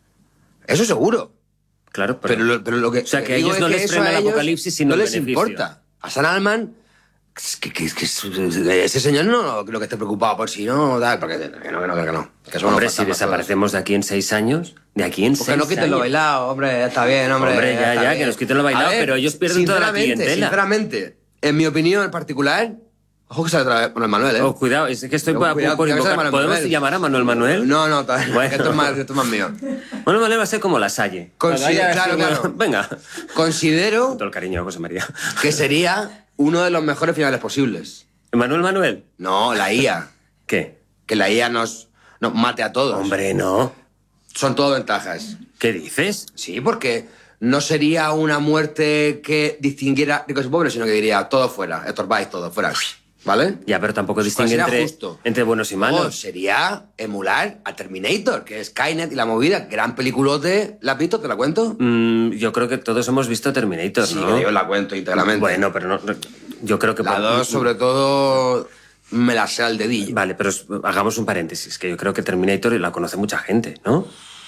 Eso seguro. Claro, pero... Pero lo, pero lo que... O sea, que a ellos no les frena el apocalipsis, sino no el les beneficio. importa. A San Alman... Que, que, que ese señor no creo que esté preocupado por si no, tal, porque que no, que no, que no. Que eso hombre, no si desaparecemos de aquí en seis años, de aquí en porque seis años... no quiten lo bailado, hombre, está bien, hombre. Hombre, ya, ya, bien. que nos quiten lo bailado, ver, pero ellos pierden toda la clientela. Sinceramente, en mi opinión en particular, ojo que sale otra vez con el Manuel, ¿eh? Oh, cuidado, es que estoy por, cuidado, por cuidado, invocar. ¿Podemos Manuel. llamar a Manuel Manuel? No, no, todavía, bueno. esto, es más, esto es más mío. Manuel Manuel va a ser como La Salle. Considero, claro, claro. Venga. Considero... Con todo el cariño, José María. Que sería uno de los mejores finales posibles. ¿Manuel Manuel? No, la I A. ¿Qué? Que la I A nos, nos mate a todos. Hombre, no. Son todo ventajas. ¿Qué dices? Sí, porque no sería una muerte que distinguiera ricos y pobres, sino que diría todo fuera, estorbáis todo fuera. ¿Vale? Ya, pero tampoco distingue entre, entre buenos y malos. No, sería emular a Terminator, que es Skynet y la movida. Gran peliculote. ¿La has visto? ¿Te la cuento? Mm, yo creo que todos hemos visto Terminator, sí, ¿no? Sí, yo la cuento íntegramente. Bueno, pero no... Yo creo que... La por... dos, sobre todo, me la sé al dedillo. Vale, pero hagamos un paréntesis, que yo creo que Terminator la conoce mucha gente, ¿no?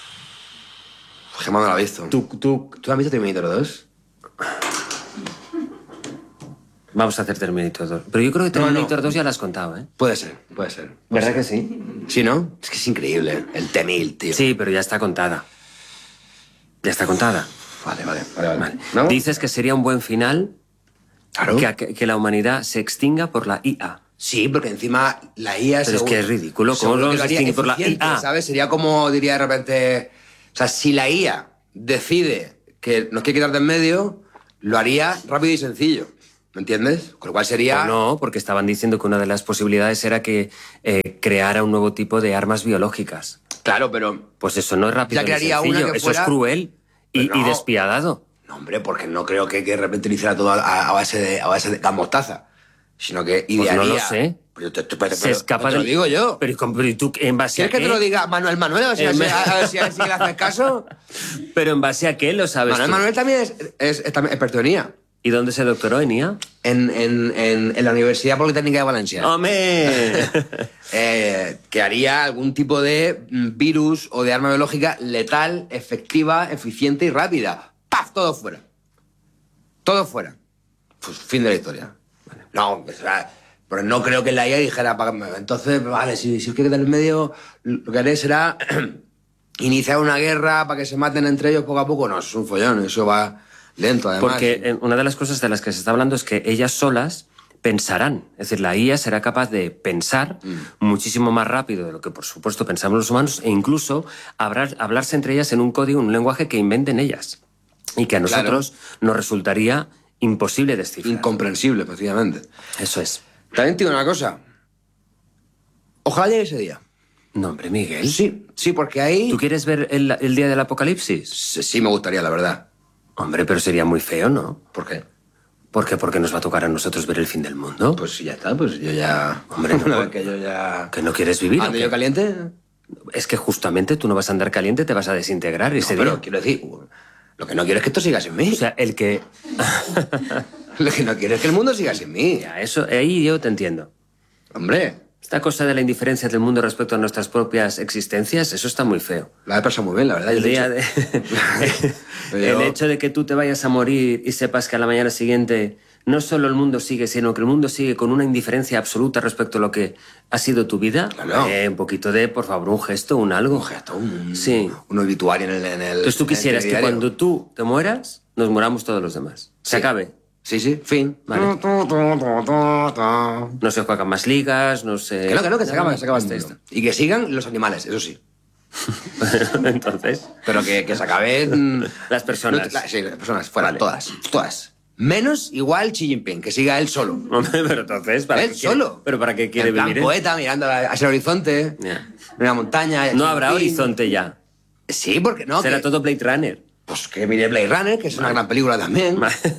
Gemma no la ha visto. ¿Tú, tú... ¿Tú has visto Terminator dos? Vamos a hacer Terminator dos. Pero yo creo que Terminator no, no. dos ya la has contado, ¿eh? Puede ser, puede ser. Puede ¿Verdad ser. que sí? Sí, ¿no? Es que es increíble. El T mil, tío. Sí, pero ya está contada. Ya está contada. Vale, vale, vale. vale. vale. ¿No? Dices que sería un buen final claro. que, que, que la humanidad se extinga por la I A. Sí, porque encima la I A... Pero seguro, es que es ridículo. ¿Cómo lo se extingue por la I A? ¿Sabes? Sería como, diría de repente... O sea, si la I A decide que nos quiere quitar de en medio, lo haría rápido y sencillo. ¿Me entiendes? Con lo cual sería... Pues no, porque estaban diciendo que una de las posibilidades era que eh, creara un nuevo tipo de armas biológicas. Claro, pero... Pues eso no es rápido ya crearía ni sencillo. Una que eso fuera... es cruel y, no. y despiadado. No, hombre, porque no creo que, que de repente lo hiciera todo a, a base de, a base de gas mostaza. Sino que idearía... Pues no lo sé. Pero te, te, te, se escapa te lo del... digo yo. Pero, pero tú, ¿en base a qué? ¿Quieres que te lo diga Manuel Manuel? A ver si, a, ver, a ver si, a ver si le haces caso. Pero ¿en base a qué lo sabes Manuel tú? Manuel también es, es, es también experto en I A. ¿Y dónde se doctoró en I A? En, en, en, en la Universidad Politécnica de Valencia. ¡Hombre! eh, que haría algún tipo de virus o de arma biológica letal, efectiva, eficiente y rápida. ¡Paf! Todo fuera. Todo fuera. Pues fin de la historia. Vale. No, o sea, pero no creo que la I A dijera... Entonces, vale, si, si os quiere quitar el medio, lo que haré será iniciar una guerra para que se maten entre ellos poco a poco. No, eso es un follón, eso va... lento, además. Porque una de las cosas de las que se está hablando es que ellas solas pensarán. Es decir, la I A será capaz de pensar mm. muchísimo más rápido de lo que, por supuesto, pensamos los humanos e incluso hablar, hablarse entre ellas en un código, un lenguaje que inventen ellas. Y que a nosotros claro. nos resultaría imposible de descifrar. Incomprensible, precisamente. Eso es. También te digo una cosa. Ojalá llegue ese día. No, hombre, Miguel. Sí, sí, porque ahí... ¿Tú quieres ver el, el día del apocalipsis? Sí, sí, me gustaría, la verdad. Hombre, pero sería muy feo, ¿no? ¿Por qué? ¿Por qué? Porque nos va a tocar a nosotros ver el fin del mundo. Pues ya está, pues yo ya... Hombre, no, una vez que yo ya... ¿Que no quieres vivir? ¿Ando yo caliente? Es que justamente tú no vas a andar caliente, te vas a desintegrar ese no, pero día. quiero decir, lo que no quiero es que esto siga sin mí. O sea, el que... Lo que no quiero es que el mundo siga sin mí. Ya, eso, ahí yo te entiendo. Hombre... Esta cosa de la indiferencia del mundo respecto a nuestras propias existencias, eso está muy feo. La he pasado muy bien, la verdad. El, día de... el hecho de que tú te vayas a morir y sepas que a la mañana siguiente no solo el mundo sigue, sino que el mundo sigue con una indiferencia absoluta respecto a lo que ha sido tu vida. Claro. Eh, un poquito de, por favor, un gesto, un algo. Un gesto, un, sí. un obituario en el... En el Entonces tú quisieras que cuando tú te mueras, nos moramos todos los demás. Se sí. acabe. Sí, sí, fin. Vale. No se juegan más ligas, no se... Que no, que no, que se acaba, se acaba Esto, esto. Y que sigan los animales, eso sí. Entonces... Pero que, que se acaben... Las personas. No, la, sí, las personas, fuera, Vale. todas, todas. Menos igual Xi Jinping, que siga él solo. Hombre, pero entonces... ¿para él qué quiere- solo. ¿Pero para qué quiere en plan vivir él? poeta, mirando hacia el horizonte, Yeah. en la montaña... No habrá Xi Jinping. horizonte ya. Sí, porque no. Será que, todo Blade Runner. Pues que mire Blade Runner, que es una gran película también.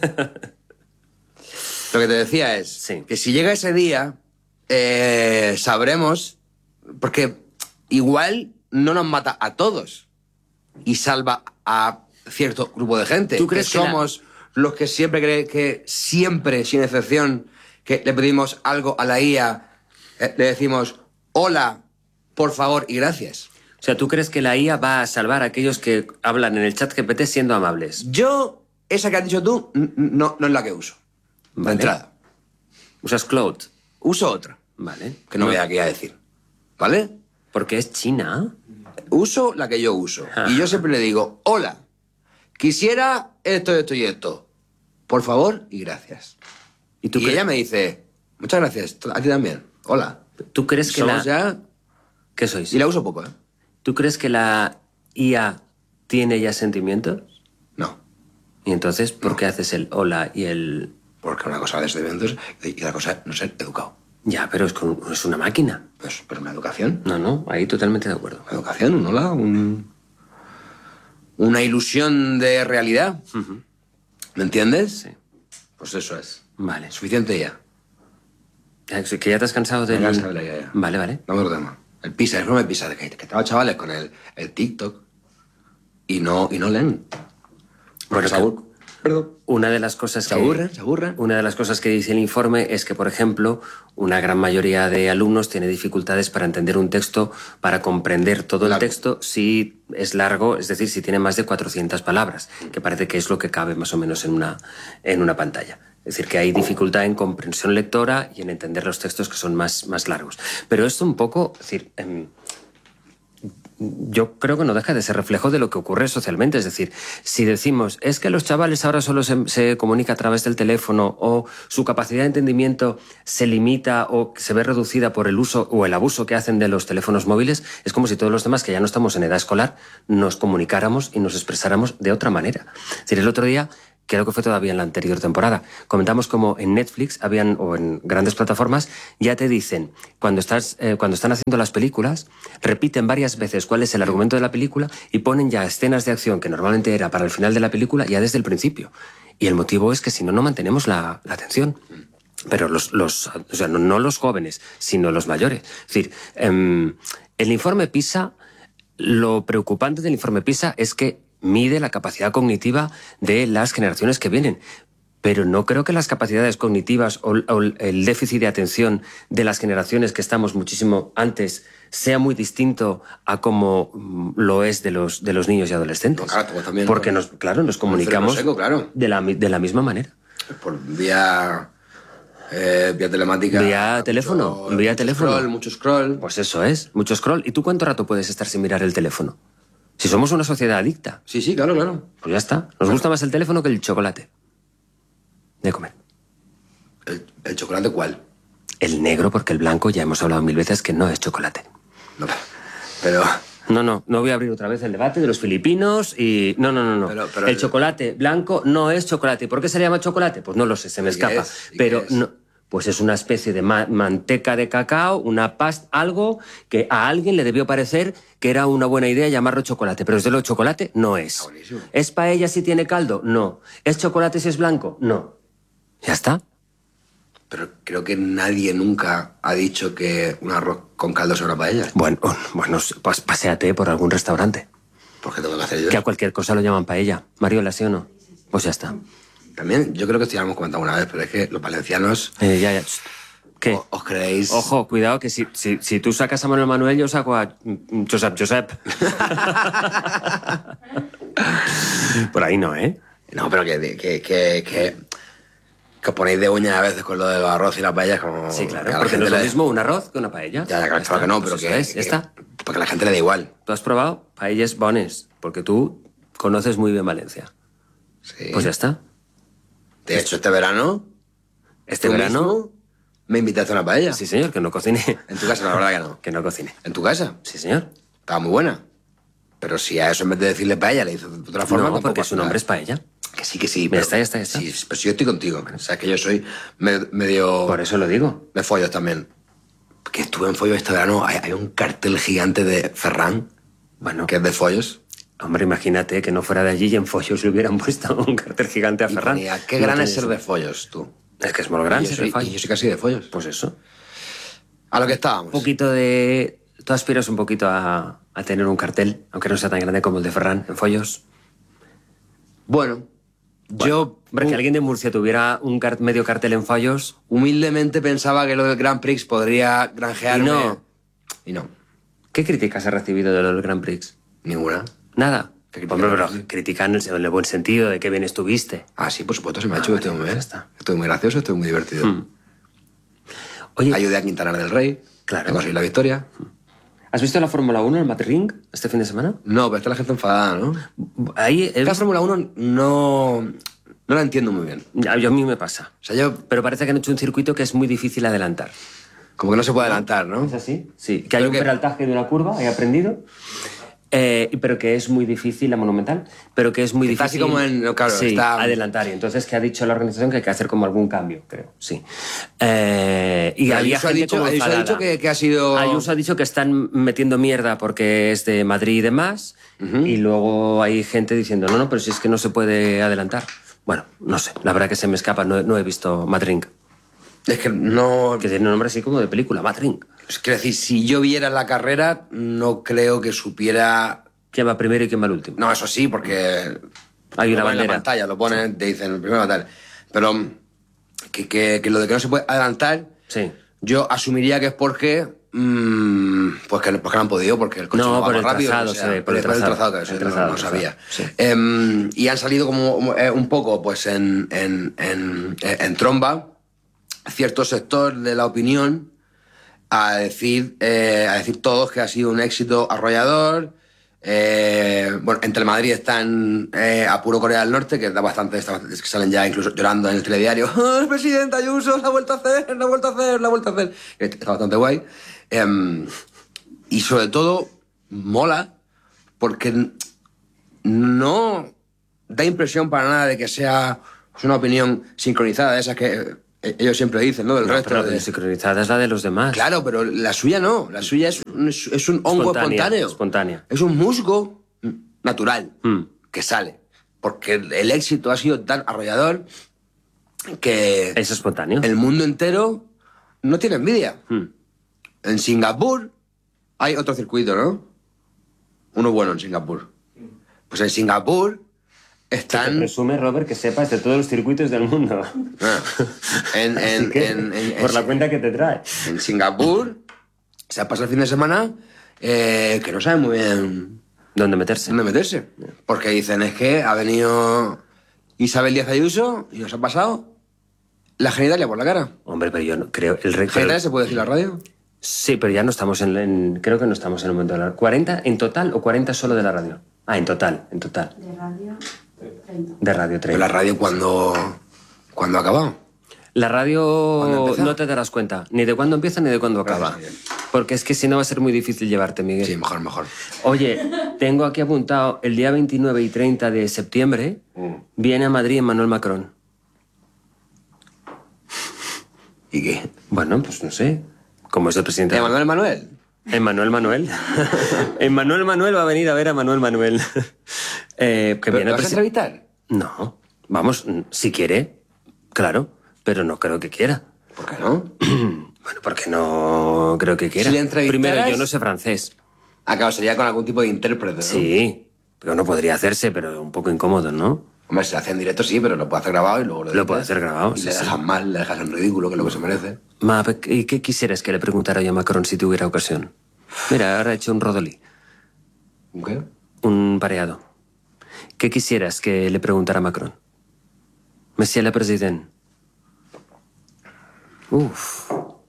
Lo que te decía es Sí. que si llega ese día, eh, sabremos, porque igual no nos mata a todos y salva a cierto grupo de gente. ¿Tú crees que que la- somos los que siempre creen que siempre, sin excepción, que le pedimos algo a la I A, eh, le decimos hola, por favor y gracias? O sea, ¿tú crees que la I A va a salvar a aquellos que hablan en el chat G P T siendo amables? Yo, esa que has dicho tú, n- no, no es la que uso. De Vale. entrada. ¿Usas Cloud? Uso otra, Vale. que no voy aquí a decir. ¿Vale? Porque es China. Uso la que yo uso. Y yo siempre le digo, hola, quisiera esto, esto y esto. Por favor y gracias. ¿Y tú y cre- ella me dice, muchas gracias, a ti también. Hola. ¿Tú crees que la... Somos ya... ¿Qué sois? Y la uso poco, ¿eh? ¿Tú crees que la I A tiene ya sentimientos? No. ¿Y entonces por qué haces el hola y el...? Porque una cosa es de eventos y la cosa es no ser educado. Ya, pero es, con- es una máquina. Pues, pero una educación. No, no, ahí totalmente de acuerdo. Una educación, un hola, un... Una ilusión de realidad. Ujú. ¿Me entiendes? Sí. Pues eso es. Vale. Suficiente ya. Ya, Que ya te has cansado del... Me he cansado de la idea. Vale, vale. Vamos otro tema. El Pisa, el problema de Pisa, que, que estaba chavales con el, el TikTok y no, y no leen. Bueno, se aburren. Perdón. Una de las cosas Se que... aburren, se aburren. Una de las cosas que dice el informe es que, por ejemplo, una gran mayoría de alumnos tiene dificultades para entender un texto, para comprender todo el Largo. texto si es largo, es decir, si tiene más de cuatrocientas palabras, que parece que es lo que cabe más o menos en una, en una pantalla. Es decir, que hay dificultad en comprensión lectora y en entender los textos que son más, más largos. Pero esto un poco, es decir, em, yo creo que no deja de ser reflejo de lo que ocurre socialmente. Es decir, si decimos, es que los chavales ahora solo se, se comunica a través del teléfono o su capacidad de entendimiento se limita o se ve reducida por el uso o el abuso que hacen de los teléfonos móviles, es como si todos los demás que ya no estamos en edad escolar nos comunicáramos y nos expresáramos de otra manera. Es decir, el otro día, creo que fue todavía en la anterior temporada, comentamos como en Netflix habían, o en grandes plataformas, ya te dicen, cuando, estás, eh, cuando están haciendo las películas, repiten varias veces cuál es el argumento de la película y ponen ya escenas de acción que normalmente era para el final de la película ya desde el principio. Y el motivo es que si no, no mantenemos la, la atención. Pero los, los, o sea, no, no los jóvenes, sino los mayores. Es decir, eh, el informe PISA, lo preocupante del informe PISA es que mide la capacidad cognitiva de las generaciones que vienen. Pero no creo que las capacidades cognitivas o, o el déficit de atención de las generaciones que estamos muchísimo antes sea muy distinto a como mm, lo es de los, de los niños y adolescentes. No, claro, también, Porque, con- nos, claro, nos con el comunicamos cerebro seco, claro. de, la, mi- de la misma manera. Por vía, eh, vía telemática. Vía teléfono, mucho- vía mucho teléfono. Scroll, mucho scroll. Pues eso es, mucho scroll. ¿Y tú cuánto rato puedes estar sin mirar el teléfono? Si somos una sociedad adicta. Sí, sí, claro, claro. Pues ya está. Nos gusta más el teléfono que el chocolate. De comer. ¿El, el chocolate cuál? El negro, porque el blanco ya hemos hablado mil veces que no es chocolate. No, pero No, no, no voy a abrir otra vez el debate de los filipinos y... No, no, no, no. Pero, pero el el... chocolate blanco no es chocolate. ¿Por qué se le llama chocolate? Pues no lo sé, se me escapa. Pero no... Pues es una especie de ma manteca de cacao, una pasta, algo que a alguien le debió parecer que era una buena idea llamarlo chocolate. Pero desde luego chocolate no es. ¿Es paella si tiene caldo? No. ¿Es chocolate si es blanco? No. ¿Ya está? Pero creo que nadie nunca ha dicho que un arroz con caldo sea una paella. Bueno, bueno, pues paséate por algún restaurante. ¿Por qué tengo que hacer yo? Que a cualquier cosa lo llaman paella. Mariola, ¿sí o no? Pues ya está. También, yo creo que esto ya lo hemos comentado una vez, pero es que los valencianos... Eh, ya, ya. ¿Qué? ¿Os, os creéis...? Ojo, cuidado, que si, si, si tú sacas a Manuel Manuel, yo saco a Josep Josep. Por ahí no, ¿eh? No, pero que... que, que, que... que os ponéis de uñas a veces con lo del arroz y la paella como... Sí, claro, porque no es lo le... mismo un arroz que una paella. Ya, ya, claro, claro que no, pero pues que... es, que ya está. Porque a la gente le da igual. ¿Tú has probado paellas bones? Porque tú conoces muy bien Valencia. Sí. Pues ya está. De hecho, este verano... Este ¿tú verano... mismo me invitaste a una paella? Sí, señor, que no cociné. En tu casa, la verdad que no. Que no cociné. ¿En tu casa? Sí, señor. Estaba muy buena. Pero si a eso en vez de decirle paella le hizo de otra forma... No, porque su nombre es paella. Que sí, que sí. Pero, ya está, ya está, ya está. Sí, pero si yo estoy contigo. O sea, que yo soy medio... Por eso lo digo. De follos también. Que estuve en follos este verano. Hay, hay un cartel gigante de Ferran. Bueno. Que es de follos. Hombre, imagínate que no fuera de allí y en follos le hubieran puesto un cartel gigante a y Ferran. Ponía, qué gran es ser de follos, tú. Es que es muy gran ser de follos. Y yo soy casi de follos. Pues eso. A lo que estábamos. Un poquito de... Tú aspiras un poquito a, a tener un cartel, aunque no sea tan grande como el de Ferran, en follos. Bueno, bueno yo... Hombre, que alguien de Murcia tuviera un car medio cartel en follos... Humildemente pensaba que lo del Grand Prix podría granjearme... Y no. Y no. ¿Qué críticas has recibido de lo del Grand Prix? Ninguna. ¿Nada? Hombre, pero critican en el buen sentido de que bien estuviste. Ah, sí, por supuesto, se me ha hecho ah, que estoy muy bien. Está. Estoy muy gracioso, estoy muy divertido. Hmm. Oye, ayudé a Quintana del Rey. Claro. A conseguir la victoria. ¿Has visto la Fórmula uno, el Madrid este fin de semana? No, pero está la gente enfadada, ¿no? Ahí es... La Fórmula uno no... No la entiendo muy bien. A, yo, a mí me pasa. O sea, yo... Pero parece que han hecho un circuito que es muy difícil adelantar. Como que no se puede adelantar, ¿no? ¿Es así? Sí, que hay un que... peraltaje de una curva, he aprendido. Eh, pero que es muy difícil, la Monumental, pero que es muy está difícil... Así como en... Claro, sí, está... adelantar. Y entonces que ha dicho la organización que hay que hacer como algún cambio, creo, sí. Eh, y había Ayuso gente ha dicho, como Ayuso ha dicho que, que ha sido... Ayuso ha dicho que están metiendo mierda porque es de Madrid y demás, uh-huh. Y luego hay gente diciendo, no, no, pero si es que no se puede adelantar. Bueno, no sé, la verdad que se me escapa, no, no he visto Madrid. Es que no... Que tiene un nombre así como de película, Madrid. Es que decir, si yo viera la carrera, no creo que supiera... ¿Quién va primero y quién va el último? No, eso sí, porque... Hay una bandera. En la pantalla, lo ponen, te dicen, primero bandera. Pero que, que, que lo de que no se puede adelantar, sí. Yo asumiría que es porque... Mmm, pues que, porque no han podido, porque el coche no, no va por más el rápido. Trazado, o sea, sí, por, por el trazado, el trazado, que eso el trazado, no, no sabía. Sí. Eh, y han salido como eh, un poco pues en, en, en, en tromba cierto sector de la opinión a decir, eh, a decir todos que ha sido un éxito arrollador. Eh, bueno, en Telemadrid están eh, a puro Corea del Norte, que da bastante, es que salen ya incluso llorando en el telediario. ¡Oh, el presidente Ayuso la ha vuelto a hacer, la ha vuelto a hacer, la ha vuelto a hacer! Está bastante guay. Eh, y sobre todo, mola, porque no da impresión para nada de que sea una opinión sincronizada, de esas que ellos siempre dicen, ¿no? Del no, resto. Pero de... la sincronizada es la de los demás. Claro, pero la suya no. La suya es un, es un hongo espontáneo. Espontánea. Es un musgo natural mm. que sale. Porque el éxito ha sido tan arrollador que... Es espontáneo. El mundo entero no tiene envidia. Mm. En Singapur hay otro circuito, ¿no? Uno bueno en Singapur. Pues en Singapur... Están... Te presume, Robert, que sepas de todos los circuitos del mundo. Ah, en, en, que, en, en, por en, la cuenta que te trae. En Singapur se ha pasado el fin de semana eh, que no saben muy bien... ¿Dónde meterse? ¿Dónde meterse? Porque dicen, es que ha venido Isabel Díaz Ayuso y nos ha pasado la genitalia por la cara. Hombre, pero yo no creo... El rey, ¿Genitalia se puede decir en la radio? Sí, pero ya no estamos en, en... Creo que no estamos en el momento de la... ¿cuarenta en total o cuarenta solo de la radio? Ah, en total, en total. De radio... De Radio treinta. ¿Pero la radio cuándo, cuándo ha acabado? La radio no te darás cuenta ni de cuándo empieza ni de cuándo acaba. Gracias. Porque es que si no va a ser muy difícil llevarte, Miguel. Sí, mejor, mejor. Oye, tengo aquí apuntado el día veintinueve y treinta de septiembre mm. viene a Madrid Emmanuel Macron. ¿Y qué? Bueno, pues no sé. ¿Cómo es el presidente? ¿Emmanuel Manuel? Emmanuel Manuel. Emmanuel Manuel va a venir a ver a Manuel Manuel. eh, que ¿Pero vas a entrevistar? No. Vamos, si quiere, claro. Pero no creo que quiera. ¿Por qué no? Bueno, porque no creo que quiera. Si le entrevistaras... Primero, yo no sé francés. Ah, claro, sería con algún tipo de intérprete, ¿no? Sí, pero no podría hacerse, pero un poco incómodo, ¿no? Hombre, si se hace en directo sí, pero lo puede hacer grabado y luego lo Lo puede hacer grabado, y sí, le dejas sí. mal, le dejas en ridículo, que es lo que se merece. Ma, ¿y qué quisieras que le preguntara yo a Macron si tuviera ocasión? Mira, ahora he hecho un rodolí. ¿Un qué? Un pareado. ¿Qué quisieras que le preguntara a Macron? Monsieur le Président. Uf.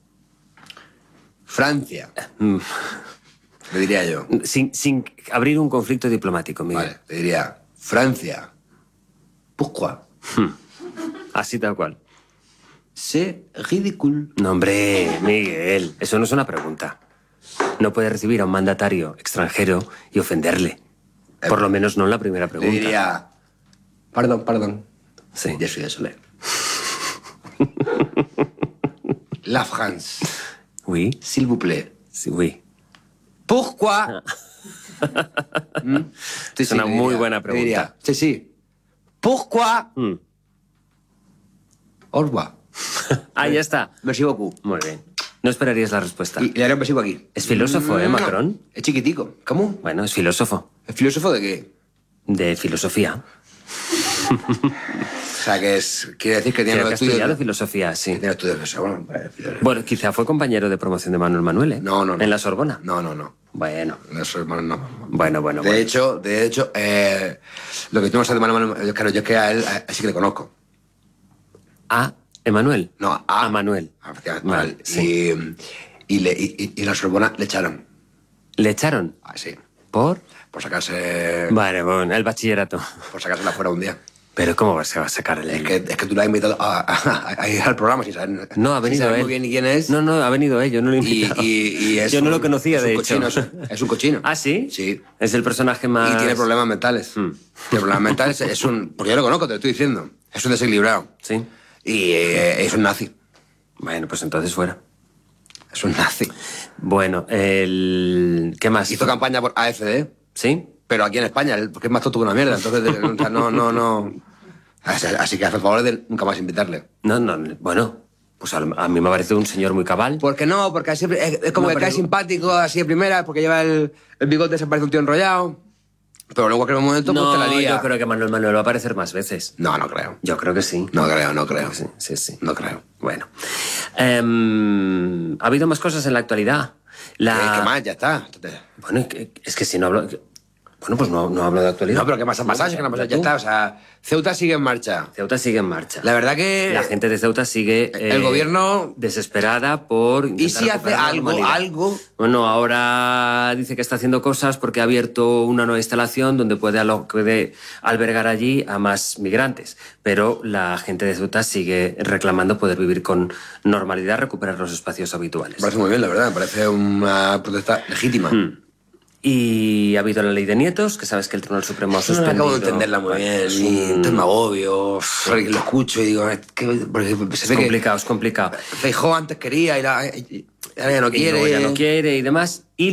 Francia. Mm. Le diría yo. Sin, sin abrir un conflicto diplomático, Miguel. Vale, le diría Francia. Pourquoi? Hmm. Así tal cual. C'est ridicule. No, hombre, Miguel, eso no es una pregunta. No puedes recibir a un mandatario extranjero y ofenderle. Eh, Por lo menos no en la primera pregunta. Le diría, perdón, perdón. Sí. Je suis désolé. La France. Oui. S'il vous plaît. Sí, oui. Pourquoi? ¿Mm? Sí, Es una sí, muy diría, buena pregunta. Diría, sí, sí. Pourquoi? Mm. Au revoir. Ah, ya está. Merci beaucoup. Muy bien. No esperarías la respuesta. Y le haré un besico aquí. Es filósofo, ¿eh, Macron? Es chiquitico. ¿Cómo? Bueno, es filósofo. ¿Es filósofo de qué? De filosofía. O sea, que es... Quiere decir que tiene Creo los que ha estudios... estudiado filosofía, sí. Tiene estudios de eso. Bueno, pues, Bueno, quizá fue compañero de promoción de Manuel Manuel, ¿eh? No, no, no. En la Sorbona. No, no, no. Bueno. Eso, hermano, no. Bueno, bueno, De bueno. hecho, de hecho, eh, lo que tú no sabes de Manuel Manuel, claro, yo es que a él a- sí que le conozco. ¿A Emanuel? No, a... A Manuel. a- a- Vale, y, sí. y, le, y, y en la Sorbona le echaron. ¿Le echaron? Ah, sí. ¿Por? Por sacarse... Vale, bueno, el bachillerato. Por sacársela fuera un día. Pero ¿cómo se va a sacar el...? Es que, es que tú le has invitado a, a- a ir al programa sin saber... No, ha sin venido saber él. muy bien ni quién es. No, no, ha venido él, yo no lo he Y, invitado. y, y es yo no un- lo conocía, es un de cochino, hecho. Es un, es un cochino. ¿Ah, sí? Sí. Es el personaje más... Y tiene problemas mentales. Mm. Tiene problemas mentales. Es un... Porque yo lo conozco, te lo estoy diciendo. Es un desequilibrado. Sí. Y eh, es un nazi. Bueno, pues entonces fuera. Es un nazi. Bueno, el... ¿qué más? Hizo campaña por A F D, ¿Sí? pero aquí en España, él- porque es más tonto que una mierda. Entonces, de- o sea, no, no, no... Así, así que hace el favor de nunca más invitarle. No, no, bueno, pues a, a mí me parece un señor muy cabal. ¿Por qué no? Porque así, es, es como No, que pero- cae simpático así de primera, porque lleva el, el bigote, se parece un tío enrollado. Pero luego en cualquier momento pues, te la No, lía. yo creo que Manuel Manuel va a aparecer más veces. No, no creo. Yo creo que sí. No creo, no creo. Sí, sí, sí. No creo. Bueno. Em, ha habido más cosas en la actualidad. La... Eh, ¿Qué más? Ya está. Bueno, es que- es que si no hablo... Bueno, pues no, no hablo de actualidad. No, pero ¿qué más ha pasado? Si es que no ha pasado, ya está. O sea, Ceuta sigue en marcha. Ceuta sigue en marcha. La verdad que... La gente de Ceuta sigue... El eh, gobierno... desesperada por... ¿Y intentar si hace recuperar la algo, normalidad. algo? Bueno, ahora dice que está haciendo cosas porque ha abierto una nueva instalación donde puede, alo- puede albergar allí a más migrantes. Pero la gente de Ceuta sigue reclamando poder vivir con normalidad, recuperar los espacios habituales. Me parece muy bien, la verdad. Me parece una protesta legítima. Mm. Y ha habido la ley de nietos, que sabes que el Tribunal Supremo ha No suspendido. acabo de entenderla muy bien. Es Y un- entonces me agobio. Lo escucho y digo... Es que, porque se Es ve que complicado, es complicado. Feijóo antes quería y, la, y ahora ya no Y quiere. luego ya no quiere y demás. Y